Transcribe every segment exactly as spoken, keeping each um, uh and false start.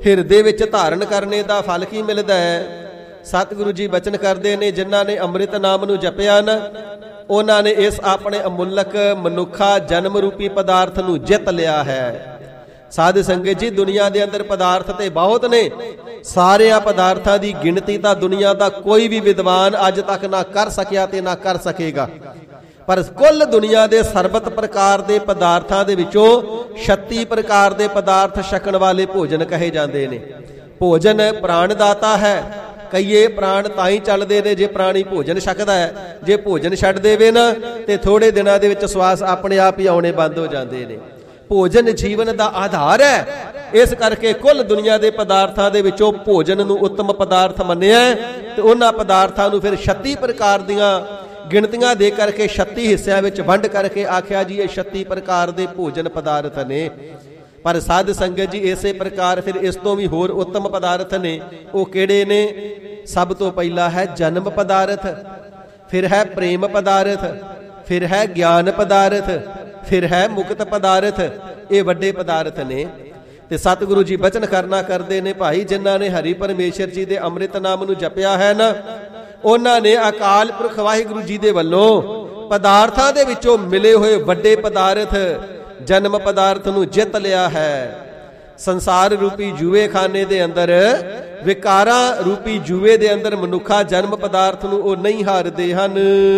ਹਿਰਦੇ ਵਿੱਚ ਧਾਰਨ ਕਰਨੇ ਦਾ ਫਲ ਕੀ ਮਿਲਦਾ ਹੈ? ਸਤਿਗੁਰੂ ਜੀ ਬਚਨ ਕਰਦੇ ਨੇ, ਜਿਨ੍ਹਾਂ ਨੇ ਅੰਮ੍ਰਿਤ ਨਾਮ ਨੂੰ ਜਪਿਆ ਨਾ, ਉਹਨਾਂ ਨੇ ਇਸ ਆਪਣੇ ਅਮੁੱਲਕ ਮਨੁੱਖਾ ਜਨਮ ਰੂਪੀ ਪਦਾਰਥ ਨੂੰ ਜਿੱਤ ਲਿਆ ਹੈ। ਸਾਧ ਸੰਗਤ ਜੀ, ਦੁਨੀਆ ਦੇ ਅੰਦਰ ਪਦਾਰਥ ਤੇ ਬਹੁਤ ਨੇ। ਸਾਰਿਆਂ ਪਦਾਰਥਾਂ ਦੀ ਗਿਣਤੀ ਤਾਂ ਦੁਨੀਆ ਦਾ ਕੋਈ ਵੀ ਵਿਦਵਾਨ ਅੱਜ ਤੱਕ ਨਾ ਕਰ ਸਕਿਆ ਤੇ ਨਾ ਕਰ ਸਕੇਗਾ। ਪਰ ਕੁੱਲ ਦੁਨੀਆ ਦੇ ਸਰਬਤ ਪ੍ਰਕਾਰ ਦੇ ਪਦਾਰਥਾਂ ਦੇ ਵਿੱਚੋਂ ਛੱਤੀ ਪ੍ਰਕਾਰ ਦੇ ਪਦਾਰਥ ਛਕਣ ਵਾਲੇ ਭੋਜਨ ਕਹੇ ਜਾਂਦੇ ਨੇ। ਭੋਜਨ ਪ੍ਰਾਣ ਦਾਤਾ ਹੈ। ਕਈਏ ਪ੍ਰਾਣ ਤਾਂ ਹੀ ਚੱਲਦੇ ਨੇ ਜੇ ਪ੍ਰਾਣੀ ਭੋਜਨ ਛਕਦਾ ਹੈ। ਜੇ ਭੋਜਨ ਛੱਡ ਦੇਵੇ ਨਾ ਤੇ ਥੋੜੇ ਦਿਨਾਂ ਦੇ ਵਿੱਚ ਸਵਾਸ ਆਪਣੇ ਆਪ ਹੀ ਆਉਣੇ ਬੰਦ ਹੋ ਜਾਂਦੇ ਨੇ। ਭੋਜਨ ਜੀਵਨ ਦਾ ਆਧਾਰ ਹੈ। ਇਸ ਕਰਕੇ ਕੁੱਲ ਦੁਨੀਆ ਦੇ ਪਦਾਰਥਾਂ ਦੇ ਵਿੱਚੋਂ ਭੋਜਨ ਨੂੰ ਉੱਤਮ ਪਦਾਰਥ ਮੰਨਿਆ ਤੇ ਉਹਨਾਂ ਪਦਾਰਥਾਂ ਨੂੰ ਫਿਰ ਛੱਤੀ ਪ੍ਰਕਾਰ ਦੀਆਂ ਗਿਣਤੀਆਂ ਦੇ ਕਰਕੇ ਛੱਤੀ ਹਿੱਸਿਆਂ ਵਿੱਚ ਵੰਡ ਕਰਕੇ ਆਖਿਆ ਜੀ ਇਹ ਛੱਤੀ ਪ੍ਰਕਾਰ ਦੇ ਭੋਜਨ ਪਦਾਰਥ ਨੇ। ਪਰ ਸਾਧ ਸੰਗਤ ਜੀ, ਇਸੇ ਪ੍ਰਕਾਰ ਫਿਰ ਇਸ ਤੋਂ ਵੀ ਹੋਰ ਉੱਤਮ ਪਦਾਰਥ ਨੇ। ਉਹ ਕਿਹੜੇ ਨੇ? ਸਭ ਤੋਂ ਪਹਿਲਾ ਹੈ ਜਨਮ ਪਦਾਰਥ, ਫਿਰ ਹੈ ਪ੍ਰੇਮ ਪਦਾਰਥ, ਫਿਰ ਹੈ ਗਿਆਨ ਪਦਾਰਥ, ਫਿਰ ਹੈ ਮੁਕਤ ਪਦਾਰਥ। ਇਹ ਵੱਡੇ ਪਦਾਰਥ ਨੇ। ਤੇ ਸਤਿਗੁਰੂ ਜੀ ਬਚਨ ਕਰਨਾ ਕਰਦੇ ਨੇ, ਭਾਈ ਜਿਨ੍ਹਾਂ ਨੇ ਹਰੀ ਪਰਮੇਸ਼ਰ ਜੀ ਦੇ ਅੰਮ੍ਰਿਤ ਨਾਮ ਨੂੰ ਜਪਿਆ ਹੈ ਨਾ, ਉਹਨਾਂ ਨੇ ਅਕਾਲ ਪੁਰਖ ਵਾਹਿਗੁਰੂ ਜੀ ਦੇ ਵੱਲੋਂ ਪਦਾਰਥਾਂ ਦੇ ਵਿੱਚੋਂ ਮਿਲੇ ਹੋਏ ਵੱਡੇ ਪਦਾਰਥ ਜਨਮ ਪਦਾਰਥ ਨੂੰ ਜਿੱਤ ਲਿਆ ਹੈ। ਸੰਸਾਰ ਰੂਪੀ ਜੂਏ ਖਾਨੇ ਦੇ ਅੰਦਰ, ਵਿਕਾਰਾਂ ਰੂਪੀ ਜੂਏ ਦੇ ਅੰਦਰ ਮਨੁੱਖਾ ਜਨਮ ਪਦਾਰਥ ਨੂੰ ਉਹ ਨਹੀਂ ਹਾਰਦੇ ਹਨ।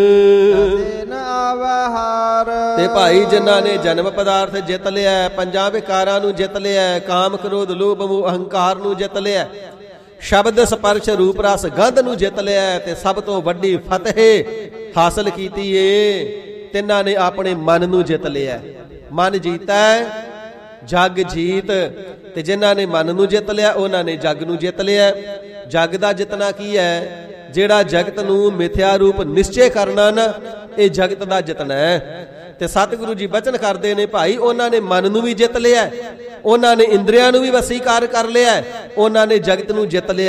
ਤੇ ਭਾਈ ਜਿਨ੍ਹਾਂ ਨੇ ਜਨਮ ਪਦਾਰਥ ਜਿੱਤ ਲਿਆ, ਪੰਜਾਂ ਵਿਕਾਰਾਂ ਨੂੰ ਜਿੱਤ ਲਿਆ, ਕਾਮ ਕ੍ਰੋਧ ਲੋਭ ਮੋਹ ਅਹੰਕਾਰ ਨੂੰ ਜਿੱਤ ਲਿਆ, ਸ਼ਬਦ ਸਪਰਸ਼ ਰੂਪ ਰਸ ਗੰਧ ਨੂੰ ਜਿੱਤ ਲਿਆ ਤੇ ਸਭ ਤੋਂ ਵੱਡੀ ਫਤਿਹ ਹਾਸਲ ਕੀਤੀ ਏ, ਤਿੰਨਾਂ ਨੇ ਆਪਣੇ ਮਨ ਨੂੰ ਜਿੱਤ ਲਿਆ। ਮਨ ਜੀਤਾ ਜਗ ਜੀਤ। ਤੇ ਜਿਨ੍ਹਾਂ ਨੇ ਮਨ ਨੂੰ ਜਿੱਤ ਲਿਆ ਉਹਨਾਂ ਨੇ ਜਗ ਨੂੰ ਜਿੱਤ ਲਿਆ। ਜਗ ਦਾ ਜਿੱਤਣਾ ਕੀ ਹੈ? ਜਿਹੜਾ ਜਗਤ ਨੂੰ ਮਿਥਿਆ ਰੂਪ ਨਿਸ਼ਚੈ ਕਰਨਾ ਨਾ, ਇਹ ਜਗਤ ਦਾ ਜਿੱਤਣਾ ਹੈ। ਤੇ ਸਤਿਗੁਰੂ ਜੀ ਬਚਨ ਕਰਦੇ ਨੇ, ਭਾਈ ਉਹਨਾਂ ਨੇ ਮਨ ਨੂੰ ਵੀ ਜਿੱਤ ਲਿਆ, ਉਹਨਾਂ ਨੇ ਇੰਦਰੀਆਂ ਨੂੰ ਵੀ ਵਸੀਕਾਰ ਕਰ ਲਿਆ, ਉਹਨਾਂ ਨੇ ਜਗਤ ਨੂੰ ਜਿੱਤ ਲਿਆ।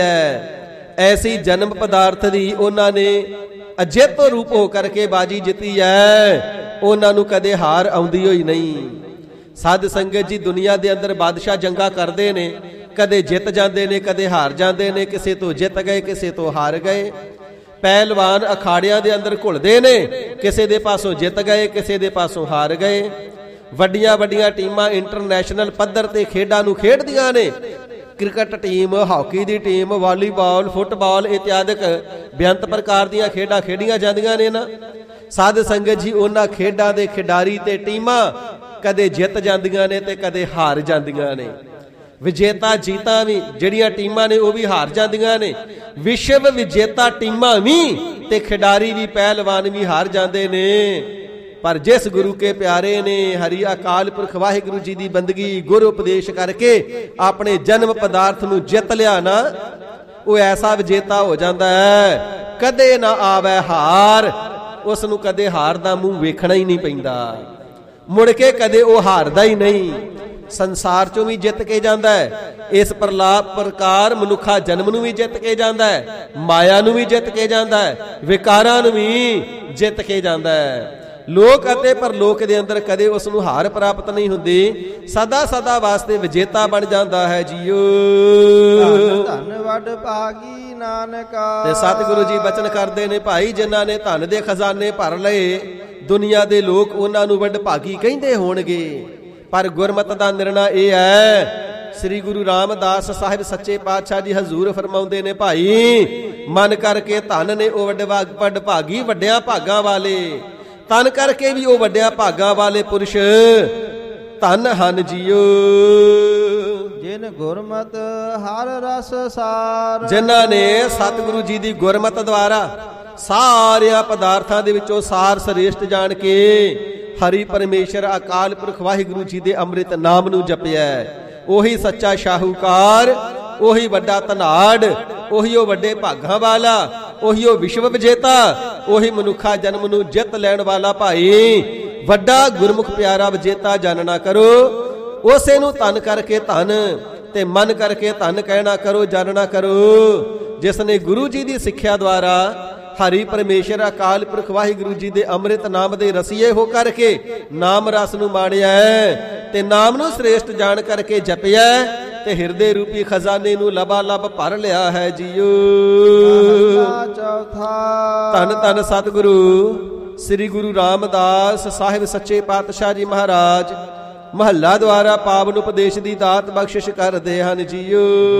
ਐਸੀ ਜਨਮ ਪਦਾਰਥ ਦੀ ਉਹਨਾਂ ਨੇ ਅਜਿੱਤ ਰੂਪ ਹੋ ਕਰਕੇ ਬਾਜੀ ਜਿੱਤੀ ਹੈ। ਉਹਨਾਂ ਨੂੰ ਕਦੇ ਹਾਰ ਆਉਂਦੀ ਹੋਈ ਨਹੀਂ। ਸਾਧ ਸੰਗਤ ਜੀ, ਦੁਨੀਆ ਦੇ ਅੰਦਰ ਬਾਦਸ਼ਾਹ ਜੰਗਾਂ ਕਰਦੇ ਨੇ, ਕਦੇ ਜਿੱਤ ਜਾਂਦੇ ਨੇ, ਕਦੇ ਹਾਰ ਜਾਂਦੇ ਨੇ। ਕਿਸੇ ਤੋਂ ਜਿੱਤ ਗਏ, ਕਿਸੇ ਤੋਂ ਹਾਰ ਗਏ। ਪਹਿਲਵਾਨ ਅਖਾੜਿਆਂ ਦੇ ਅੰਦਰ ਘੁਲਦੇ ਨੇ, ਕਿਸੇ ਦੇ ਪਾਸੋਂ ਜਿੱਤ ਗਏ, ਕਿਸੇ ਦੇ ਪਾਸੋਂ ਹਾਰ ਗਏ। ਵੱਡੀਆਂ ਵੱਡੀਆਂ ਟੀਮਾਂ ਇੰਟਰਨੈਸ਼ਨਲ ਪੱਧਰ ਤੇ ਖੇਡਾਂ ਨੂੰ ਖੇਡਦੀਆਂ ਨੇ। ਕ੍ਰਿਕਟ ਟੀਮ, ਹਾਕੀ ਦੀ ਟੀਮ, ਵਾਲੀਬਾਲ, ਫੁੱਟਬਾਲ ਇਤਿਆਦਿਕ ਬੇਅੰਤ ਪ੍ਰਕਾਰ ਦੀਆਂ ਖੇਡਾਂ ਖੇਡੀਆਂ ਜਾਂਦੀਆਂ ਨੇ ਨਾ। ਸਾਧ ਸੰਗਤ ਜੀ, ਉਹਨਾਂ ਖੇਡਾਂ ਦੇ ਖਿਡਾਰੀ ਤੇ ਟੀਮਾਂ ਕਦੇ ਜਿੱਤ ਜਾਂਦੀਆਂ ਨੇ ਤੇ ਕਦੇ ਹਾਰ ਜਾਂਦੀਆਂ ਨੇ। ਵਿਜੇਤਾ ਜੀਤਾਂ ਵੀ ਜਿਹੜੀਆਂ ਟੀਮਾਂ ਨੇ ਉਹ ਵੀ ਹਾਰ ਜਾਂਦੀਆਂ ਨੇ। ਵਿਸ਼ਵ ਵਿਜੇਤਾ ਟੀਮਾਂ ਵੀ ਤੇ ਖਿਡਾਰੀ ਵੀ, ਪਹਿਲਵਾਨ ਵੀ ਹਾਰ ਜਾਂਦੇ ਨੇ। ਪਰ ਜਿਸ ਗੁਰੂ ਕੇ ਪਿਆਰੇ ਨੇ ਹਰੀ ਅਕਾਲ ਪੁਰਖ ਵਾਹਿਗੁਰੂ ਜੀ ਦੀ ਬੰਦਗੀ ਗੁਰ ਉਪਦੇਸ਼ ਕਰਕੇ ਆਪਣੇ ਜਨਮ ਪਦਾਰਥ ਨੂੰ ਜਿੱਤ ਲਿਆ ਨਾ, ਉਹ ਐਸਾ ਵਿਜੇਤਾ ਹੋ ਜਾਂਦਾ ਹੈ, ਕਦੇ ਨਾ ਆਵੇ ਹਾਰ। ਉਸ ਨੂੰ ਕਦੇ ਹਾਰ ਦਾ ਮੂੰਹ ਵੇਖਣਾ ਹੀ ਨਹੀਂ ਪੈਂਦਾ। ਮੁੜ ਕੇ ਕਦੇ ਉਹ ਹਾਰਦਾ ਹੀ ਨਹੀਂ। ਸੰਸਾਰ ਚੋਂ ਵੀ ਜਿੱਤ ਕੇ ਜਾਂਦਾ ਹੈ। ਇਸ ਪ੍ਰਲਾਪ ਪ੍ਰਕਾਰ ਮਨੁੱਖਾ ਜਨਮ ਨੂੰ ਵੀ ਜਿੱਤ ਕੇ ਜਾਂਦਾ ਹੈ, ਮਾਇਆ ਨੂੰ ਵੀ ਜਿੱਤ ਕੇ ਜਾਂਦਾ ਹੈ, ਵਿਕਾਰਾਂ ਨੂੰ ਵੀ ਜਿੱਤ ਕੇ ਜਾਂਦਾ ਹੈ। ਲੋਕ ਅਤੇ ਪਰਲੋਕ ਦੇ ਅੰਦਰ ਕਦੇ ਉਸ ਨੂੰ ਹਾਰ ਪ੍ਰਾਪਤ ਨਹੀਂ ਹੁੰਦੀ। ਸਦਾ ਸਦਾ ਵਾਸਤੇ ਵਿਜੇਤਾ ਬਣ ਜਾਂਦਾ ਹੈ ਜੀਓ। ਧੰਨ ਵੱਡ ਭਾਗੀ ਨਾਨਕਾ। ਤੇ ਸਤਿਗੁਰੂ ਜੀ ਬਚਨ ਕਰਦੇ ਨੇ, ਭਾਈ ਜਿਨ੍ਹਾਂ ਨੇ ਧਨ ਦੇ ਖਜ਼ਾਨੇ ਭਰ ਲਏ, ਦੁਨੀਆ ਦੇ ਲੋਕ ਉਹਨਾਂ ਨੂੰ ਵੱਡ ਭਾਗੀ ਕਹਿੰਦੇ ਹੋਣਗੇ। ਪਰ ਗੁਰਮਤਿ ਦਾ ਨਿਰਣਾ ਇਹ ਹੈ, ਸ੍ਰੀ ਗੁਰੂ ਰਾਮਦਾਸ ਸਾਹਿਬ ਸੱਚੇ ਪਾਤਸ਼ਾਹ ਜੀ ਹਜ਼ੂਰ ਫਰਮਾਉਂਦੇ ਨੇ, ਭਾਈ ਮਨ ਕਰਕੇ ਧਨ ਨੇ ਉਹ ਵੱਡੇ ਵੱਡ ਭਾਗੀ, ਵੱਡਿਆਂ ਭਾਗਾਂ ਵਾਲੇ। ਤਨ ਕਰਕੇ ਵੀ ਉਹ ਵੱਡਿਆਂ ਭਾਗਾਂ ਵਾਲੇ ਪੁਰਸ਼ ਧਨ ਹਨ ਜੀਓ। ਜਿਨ ਗੁਰਮਤਿ ਹਰ ਰਸ ਸਾਰ। ਜਿਨ੍ਹਾਂ ਨੇ ਸਤਿਗੁਰੂ ਜੀ ਦੀ ਗੁਰਮਤਿ ਦੁਆਰਾ ਸਾਰਿਆਂ ਪਦਾਰਥਾਂ ਦੇ ਵਿੱਚੋਂ ਸਾਰ ਸ੍ਰੇਸ਼ਟ ਜਾਣ ਕੇ ਹਰੀ ਪਰਮੇਸ਼ਰ ਅਕਾਲ ਪੁਰਖ ਵਾਹਿਗੁਰੂ ਜੀ ਦੇ ਅੰਮ੍ਰਿਤ ਨਾਮ ਨੂੰ ਜਪਿਆ, ਉਹੀ ਸੱਚਾ ਸ਼ਾਹੂਕਾਰ, ਉਹੀ ਵੱਡਾ ਧਨਾੜ, ਉਹੀ ਉਹ ਵੱਡੇ ਭਾਗਾਂ ਵਾਲਾ, ਉਹੀ ਉਹ ਵਿਸ਼ਵ ਵਿਜੇਤਾ, ਉਹੀ ਮਨੁੱਖਾ ਜਨਮ ਨੂੰ ਜਿੱਤ ਲੈਣ ਵਾਲਾ ਭਾਈ ਵੱਡਾ ਗੁਰਮੁਖ ਪਿਆਰਾ ਵਿਜੇਤਾ ਜਾਣਨਾ ਕਰੋ। ਉਸੇ ਨੂੰ ਧਨ ਕਰਕੇ ਧਨ ਤੇ ਮਨ ਕਰਕੇ ਧਨ ਕਹਿਣਾ ਕਰੋ, ਜਾਣਨਾ ਕਰੋ। ਜਿਸ ਨੇ ਗੁਰੂ ਜੀ ਦੀ ਸਿੱਖਿਆ ਦੁਆਰਾ ਹਰੀ ਪਰਮੇਸ਼ਰ ਅਕਾਲ ਪੁਰਖ ਵਾਹਿਗੁਰੂ ਜੀ ਦੇ ਅੰਮ੍ਰਿਤ ਨਾਮ ਦੇ ਰਸੀਏ ਹੋ ਕਰਕੇ ਨਾਮ ਰਸ ਨੂੰ ਮਾਣਿਆ ਤੇ ਨਾਮ ਨੂੰ ਸ੍ਰੇਸ਼ਟ ਜਾਣ ਕਰਕੇ ਜਪਿਆ ਤੇ ਹਿਰਦੇ ਰੂਪੀ ਖਜ਼ਾਨੇ ਨੂੰ ਲਬਾ ਲਬ ਭਰ ਲਿਆ ਹੈ ਜੀਓ। ਮਹਲਾ ਚੌਥਾ। ਧੰਨ ਧੰਨ ਸਤਿਗੁਰੂ ਸ੍ਰੀ ਗੁਰੂ ਰਾਮਦਾਸ ਸਾਹਿਬ ਸੱਚੇ ਪਾਤਸ਼ਾਹ ਜੀ ਮਹਾਰਾਜ ਮਹੱਲਾ ਦੁਆਰਾ ਪਾਵਨ ਉਪਦੇਸ਼ ਦੀ ਦਾਤ ਬਖਸ਼ਿਸ਼ ਕਰਦੇ ਹਨ ਜੀਓ।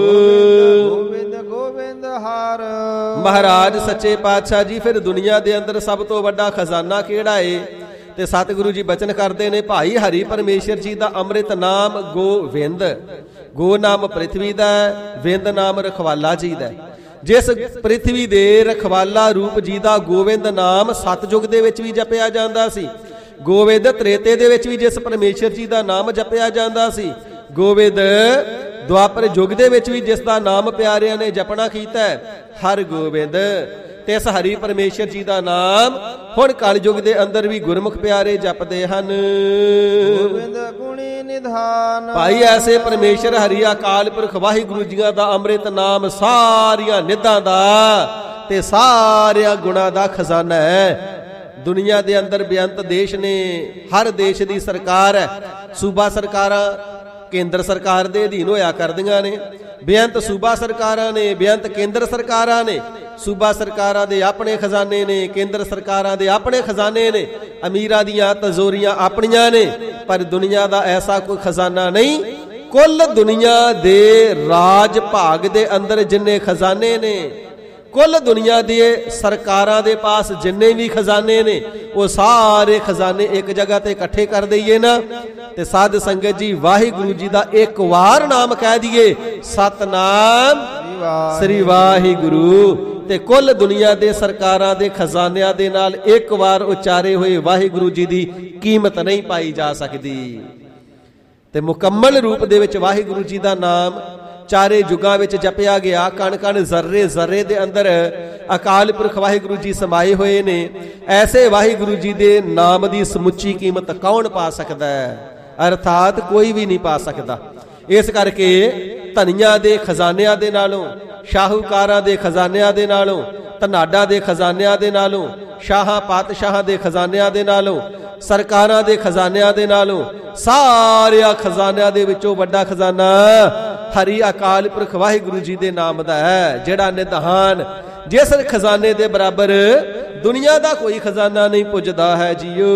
ਗੋਬਿੰਦ ਗੋਬਿੰਦ ਹਾਰ। ਮਹਾਰਾਜ ਸੱਚੇ ਪਾਤਸ਼ਾਹ ਜੀ ਫਿਰ ਦੁਨੀਆ ਦੇ ਅੰਦਰ ਸਭ ਤੋਂ ਵੱਡਾ ਖਜ਼ਾਨਾ ਕਿਹੜਾ ਏ? ਤੇ ਸਤਿਗੁਰੂ ਜੀ ਬਚਨ ਕਰਦੇ ਨੇ, ਭਾਈ ਹਰੀ ਪਰਮੇਸ਼ਰ ਜੀ ਦਾ ਅੰਮ੍ਰਿਤ ਨਾਮ ਗੋਵਿੰਦ। ਗੋ ਨਾਮ ਪ੍ਰਿਥਵੀ ਦਾ, ਵਿੰਦ ਨਾਮ ਰਖਵਾਲਾ ਜੀ ਦਾ। ਜਿਸ ਪ੍ਰਿਥਵੀ ਦੇ ਰਖਵਾਲਾ ਰੂਪ ਜੀ ਦਾ ਗੋਵਿੰਦ ਨਾਮ ਸਤਜੁਗ ਦੇ ਵਿੱਚ ਵੀ ਜਪਿਆ ਜਾਂਦਾ ਸੀ। ਗੋਵਿੰਦ ਤ੍ਰੇਤੇ ਦੇ ਵਿੱਚ ਵੀ ਜਿਸ ਪਰਮੇਸ਼ਰ ਜੀ ਦਾ ਨਾਮ ਜਪਿਆ ਜਾਂਦਾ ਸੀ। ਗੋਵਿੰਦ ਦੁਆਪਰ ਯੁੱਗ ਦੇ ਵਿੱਚ ਵੀ ਜਿਸ ਦਾ ਨਾਮ ਪਿਆਰਿਆਂ ਨੇ ਜਪਣਾ ਕੀਤਾ, ਹਰ ਗੋਬਿੰਦ। ਤੇ ਇਸ ਹਰੀ ਪਰਮੇਸ਼ਰ ਜੀ ਦਾ ਨਾਮ ਹੁਣ ਕਲਯੁਗ ਦੇ ਅੰਦਰ ਵੀ ਗੁਰਮੁਖ ਪਿਆਰੇ ਜਪਦੇ ਹਨ। ਗੋਬਿੰਦ ਗੁਣੀ ਨਿਧਾਨ। ਭਾਈ ਐਸੇ ਪਰਮੇਸ਼ਰ ਹਰੀ ਅਕਾਲ ਪੁਰਖ ਵਾਹਿਗੁਰੂ ਜੀਆਂ ਦਾ ਅੰਮ੍ਰਿਤ ਨਾਮ ਸਾਰੀਆਂ ਨਿਧਾਂ ਦਾ ਤੇ ਸਾਰਿਆਂ ਗੁਣਾਂ ਦਾ ਖਜ਼ਾਨਾ ਹੈ। ਦੁਨੀਆ ਦੇ ਅੰਦਰ ਬੇਅੰਤ ਦੇਸ਼ ਨੇ, ਹਰ ਦੇਸ਼ ਦੀ ਸਰਕਾਰ ਹੈ। ਸੂਬਾ ਸਰਕਾਰਾਂ ਕੇਂਦਰ ਸਰਕਾਰ ਦੇ ਅਧੀਨ ਹੋਇਆ ਕਰਦੀਆਂ ਨੇ। ਬੇਅੰਤ ਸੂਬਾ ਸਰਕਾਰਾਂ ਨੇ, ਬੇਅੰਤ ਕੇਂਦਰ ਸਰਕਾਰਾਂ ਨੇ। ਸੂਬਾ ਸਰਕਾਰਾਂ ਦੇ ਆਪਣੇ ਖਜ਼ਾਨੇ ਨੇ, ਕੇਂਦਰ ਸਰਕਾਰਾਂ ਦੇ ਆਪਣੇ ਖਜ਼ਾਨੇ ਨੇ। ਅਮੀਰਾਂ ਦੀਆਂ ਤਜ਼ੋਰੀਆਂ ਆਪਣੀਆਂ ਨੇ, ਪਰ ਦੁਨੀਆ ਦਾ ਐਸਾ ਕੋਈ ਖਜ਼ਾਨਾ ਨਹੀਂ। ਕੁੱਲ ਦੁਨੀਆ ਦੇ ਰਾਜ ਭਾਗ ਦੇ ਅੰਦਰ ਜਿੰਨੇ ਖਜ਼ਾਨੇ ਨੇ, ਕੁੱਲ ਦੁਨੀਆ ਦੇ ਸਰਕਾਰਾਂ ਦੇ ਪਾਸ ਜਿੰਨੇ ਵੀ ਖਜ਼ਾਨੇ ਨੇ, ਉਹ ਸਾਰੇ ਖਜ਼ਾਨੇ ਇੱਕ ਜਗ੍ਹਾ ਤੇ ਇਕੱਠੇ ਕਰ ਦਈਏ ਨਾ, ਤੇ ਸਾਧ ਸੰਗਤ ਜੀ ਵਾਹਿਗੁਰੂ ਜੀ ਦਾ ਇੱਕ ਵਾਰ ਨਾਮ ਕਹਿ ਦਈਏ, ਸਤਨਾਮ ਸ੍ਰੀ ਵਾਹਿਗੁਰੂ, ਤੇ ਕੁੱਲ ਦੁਨੀਆ ਦੇ ਸਰਕਾਰਾਂ ਦੇ ਖਜ਼ਾਨਿਆਂ ਦੇ ਨਾਲ ਇੱਕ ਵਾਰ ਉਚਾਰੇ ਹੋਏ ਵਾਹਿਗੁਰੂ ਜੀ ਦੀ ਕੀਮਤ ਨਹੀਂ ਪਾਈ ਜਾ ਸਕਦੀ। ਤੇ ਮੁਕੰਮਲ ਰੂਪ ਦੇ ਵਿੱਚ ਵਾਹਿਗੁਰੂ ਜੀ ਦਾ ਨਾਮ ਚਾਰੇ ਯੁੱਗਾਂ ਵਿੱਚ ਜਪਿਆ ਗਿਆ। ਕਣ ਕਣ ਜ਼ਰਰੇ ਜ਼ਰਰੇ ਦੇ ਅੰਦਰ ਅਕਾਲ ਪੁਰਖ ਵਾਹਿਗੁਰੂ ਜੀ ਸਮਾਏ ਹੋਏ ਨੇ। ਐਸੇ ਵਾਹਿਗੁਰੂ ਜੀ ਦੇ ਨਾਮ ਦੀ ਸਮੁੱਚੀ ਕੀਮਤ ਕੌਣ ਪਾ ਸਕਦਾ ਹੈ? ਅਰਥਾਤ ਕੋਈ ਵੀ ਨਹੀਂ ਪਾ ਸਕਦਾ। ਇਸ ਕਰਕੇ ਧਨੀਆਂ ਦੇ ਖਜ਼ਾਨਿਆਂ ਦੇ ਨਾਲੋਂ, ਸ਼ਾਹੂਕਾਰਾਂ ਦੇ ਖਜ਼ਾਨਿਆਂ ਦੇ ਨਾਲੋਂ, ਧਨਾਡਾਂ ਦੇ ਖਜ਼ਾਨਿਆਂ ਦੇ ਨਾਲੋਂ, ਸ਼ਾਹਾਂ ਪਾਤਸ਼ਾਹਾਂ ਦੇ ਖਜ਼ਾਨਿਆਂ ਦੇ ਨਾਲੋਂ, ਸਰਕਾਰਾਂ ਦੇ ਖਜ਼ਾਨਿਆਂ ਦੇ ਨਾਲੋਂ, ਸਾਰਿਆਂ ਖਜ਼ਾਨਿਆਂ ਦੇ ਵਿੱਚੋਂ ਵੱਡਾ ਖਜ਼ਾਨਾ ਹਰੀ ਅਕਾਲ ਪੁਰਖ ਵਾਹਿਗੁਰੂ ਜੀ ਦੇ ਨਾਮ ਦਾ ਹੈ, ਜਿਹੜਾ ਨਿਧਾਨ, ਜਿਸ ਖਜ਼ਾਨੇ ਦੇ ਬਰਾਬਰ ਦੁਨੀਆ ਦਾ ਕੋਈ ਖਜ਼ਾਨਾ ਨਹੀਂ ਪੁੱਜਦਾ ਹੈ ਜੀਓ।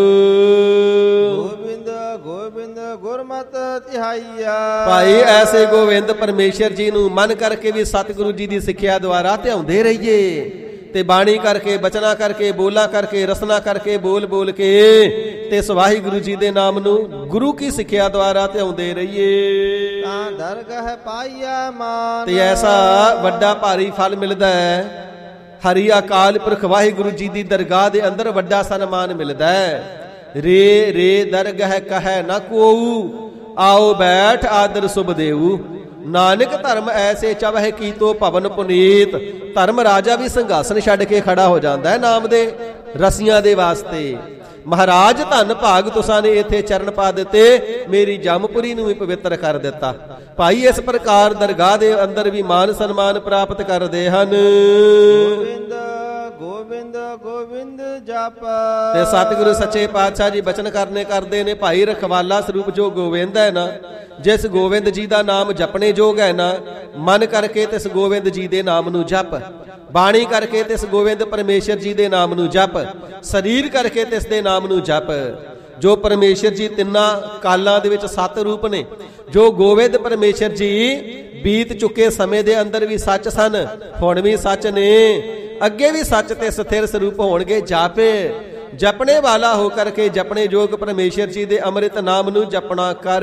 ਗੋਬਿੰਦ ਗੋਬਿੰਦ ਗੁਰਮਤਿ ਧਿਆਈਆ। ਭਾਈ ਐਸੇ ਗੋਬਿੰਦ ਪਰਮੇਸ਼ਰ ਜੀ ਨੂੰ ਮਨ ਕਰਕੇ ਵੀ ਸਤਿਗੁਰੂ ਜੀ ਦੀ ਸਿੱਖਿਆ ਦੁਆਰਾ ਧਿਆਉਂਦੇ ਰਹੀਏ, ਤੇ ਬਾਣੀ ਕਰਕੇ, ਬਚਨਾ ਕਰਕੇ, ਬੋਲਾ ਕਰਕੇ, ਰਸਨਾ ਕਰਕੇ, ਬੋਲ ਬੋਲ ਕੇ ਤੇ ਇਸ ਵਾਹਿਗੁਰੂ ਜੀ ਦੇ ਨਾਮ ਨੂੰ ਗੁਰੂ ਕੀ ਸਿੱਖਿਆ ਦੁਆਰਾ ਧਿਆਉਂਦੇ ਰਹੀਏ, ਤਾਂ ਦਰਗਹ ਪਾਈਆ ਮਾਨ। ਤੇ ਐਸਾ ਵੱਡਾ ਭਾਰੀ ਫਲ ਮਿਲਦਾ ਹੈ। ਹਰੀ ਅਕਾਲ ਪੁਰਖ ਵਾਹਿਗੁਰੂ ਜੀ ਦੀ ਦਰਗਾਹ ਦੇ ਅੰਦਰ ਵੱਡਾ ਸਨਮਾਨ ਮਿਲਦਾ ਹੈ। ਰੇ ਰੇ ਦਰਗਹ ਕਹੈ ਨਾ ਕੋਊ, ਆਓ ਬੈਠ ਆਦਰ ਸੁਭ ਦੇਊ। ਨਾਨਕ ਧਰਮ ਐਸੇ ਚਵਹਿ ਕੀਤੋ ਭਵਨ ਪੁਨੀਤ। ਧਰਮ ਰਾਜਾ ਵੀ ਸਿੰਘਾਸਨ ਛੱਡ ਕੇ ਖੜਾ ਹੋ ਜਾਂਦਾ ਹੈ ਨਾਮ ਦੇ ਰਸੀਆਂ ਦੇ ਵਾਸਤੇ। ਮਹਾਰਾਜ ਧੰਨ ਭਾਗ ਤੁਸਾਂ ਨੇ ਇੱਥੇ ਚਰਨ ਪਾ ਦਿੱਤੇ, ਮੇਰੀ ਜਮਪੁਰੀ ਨੂੰ ਵੀ ਪਵਿੱਤਰ ਕਰ ਦਿੱਤਾ। ਭਾਈ ਇਸ ਪ੍ਰਕਾਰ ਦਰਗਾਹ ਦੇ ਅੰਦਰ ਵੀ ਮਾਨ ਸਨਮਾਨ ਪ੍ਰਾਪਤ ਕਰਦੇ ਹਨ। ਗੋਬਿੰਦ ਗੋਬਿੰਦ ਗੋਬਿੰਦ ਜਪ। ਤੇ ਸਤਿਗੁਰੂ ਸੱਚੇ ਪਾਤਸ਼ਾਹ ਜੀ ਬਚਨ ਕਰਨੇ ਕਰਦੇ ਨੇ, ਭਾਈ ਰਖਵਾਲਾ ਸਰੂਪ ਜੋ ਗੋਬਿੰਦ ਹੈ ਨਾ, ਜਿਸ ਗੋਬਿੰਦ ਜੀ ਦਾ ਨਾਮ ਜਪਣੇ ਯੋਗ ਹੈ ਨਾ, ਮਨ ਕਰਕੇ ਤਿਸ ਗੋਬਿੰਦ ਜੀ ਦੇ ਨਾਮ ਨੂੰ ਜਪ, ਬਾਣੀ ਕਰਕੇ ਤਿਸ ਗੋਬਿੰਦ ਪਰਮੇਸ਼ਰ ਜੀ ਦੇ ਨਾਮ ਨੂੰ ਜਪ, ਸਰੀਰ ਕਰਕੇ ਤਿਸ ਦੇ ਨਾਮ ਨੂੰ ਜਪ। ਜੋ ਪਰਮੇਸ਼ਰ ਜੀ ਤਿੰਨਾਂ ਕਾਲਾਂ ਦੇ ਵਿੱਚ ਸੱਤ ਰੂਪ ਨੇ, ਜੋ ਗੋਬਿੰਦ ਪਰਮੇਸ਼ਰ ਜੀ ਬੀਤ ਚੁੱਕੇ ਸਮੇਂ ਦੇ ਅੰਦਰ ਵੀ ਸੱਚ ਸਨ, ਹੁਣ ਵੀ ਸੱਚ ਨੇ, ਅੱਗੇ ਵੀ ਸੱਚ ਤੇ ਸਥਿਰ ਸਰੂਪ ਹੋਣਗੇ। ਜਾਪੇ ਜਪਣੇ ਵਾਲਾ ਹੋ ਕਰਕੇ ਜਪਣੇ ਯੋਗ ਪਰਮੇਸ਼ਰ ਜੀ ਦੇ ਅੰਮ੍ਰਿਤ ਨਾਮ ਨੂੰ ਜਪਣਾ ਕਰ।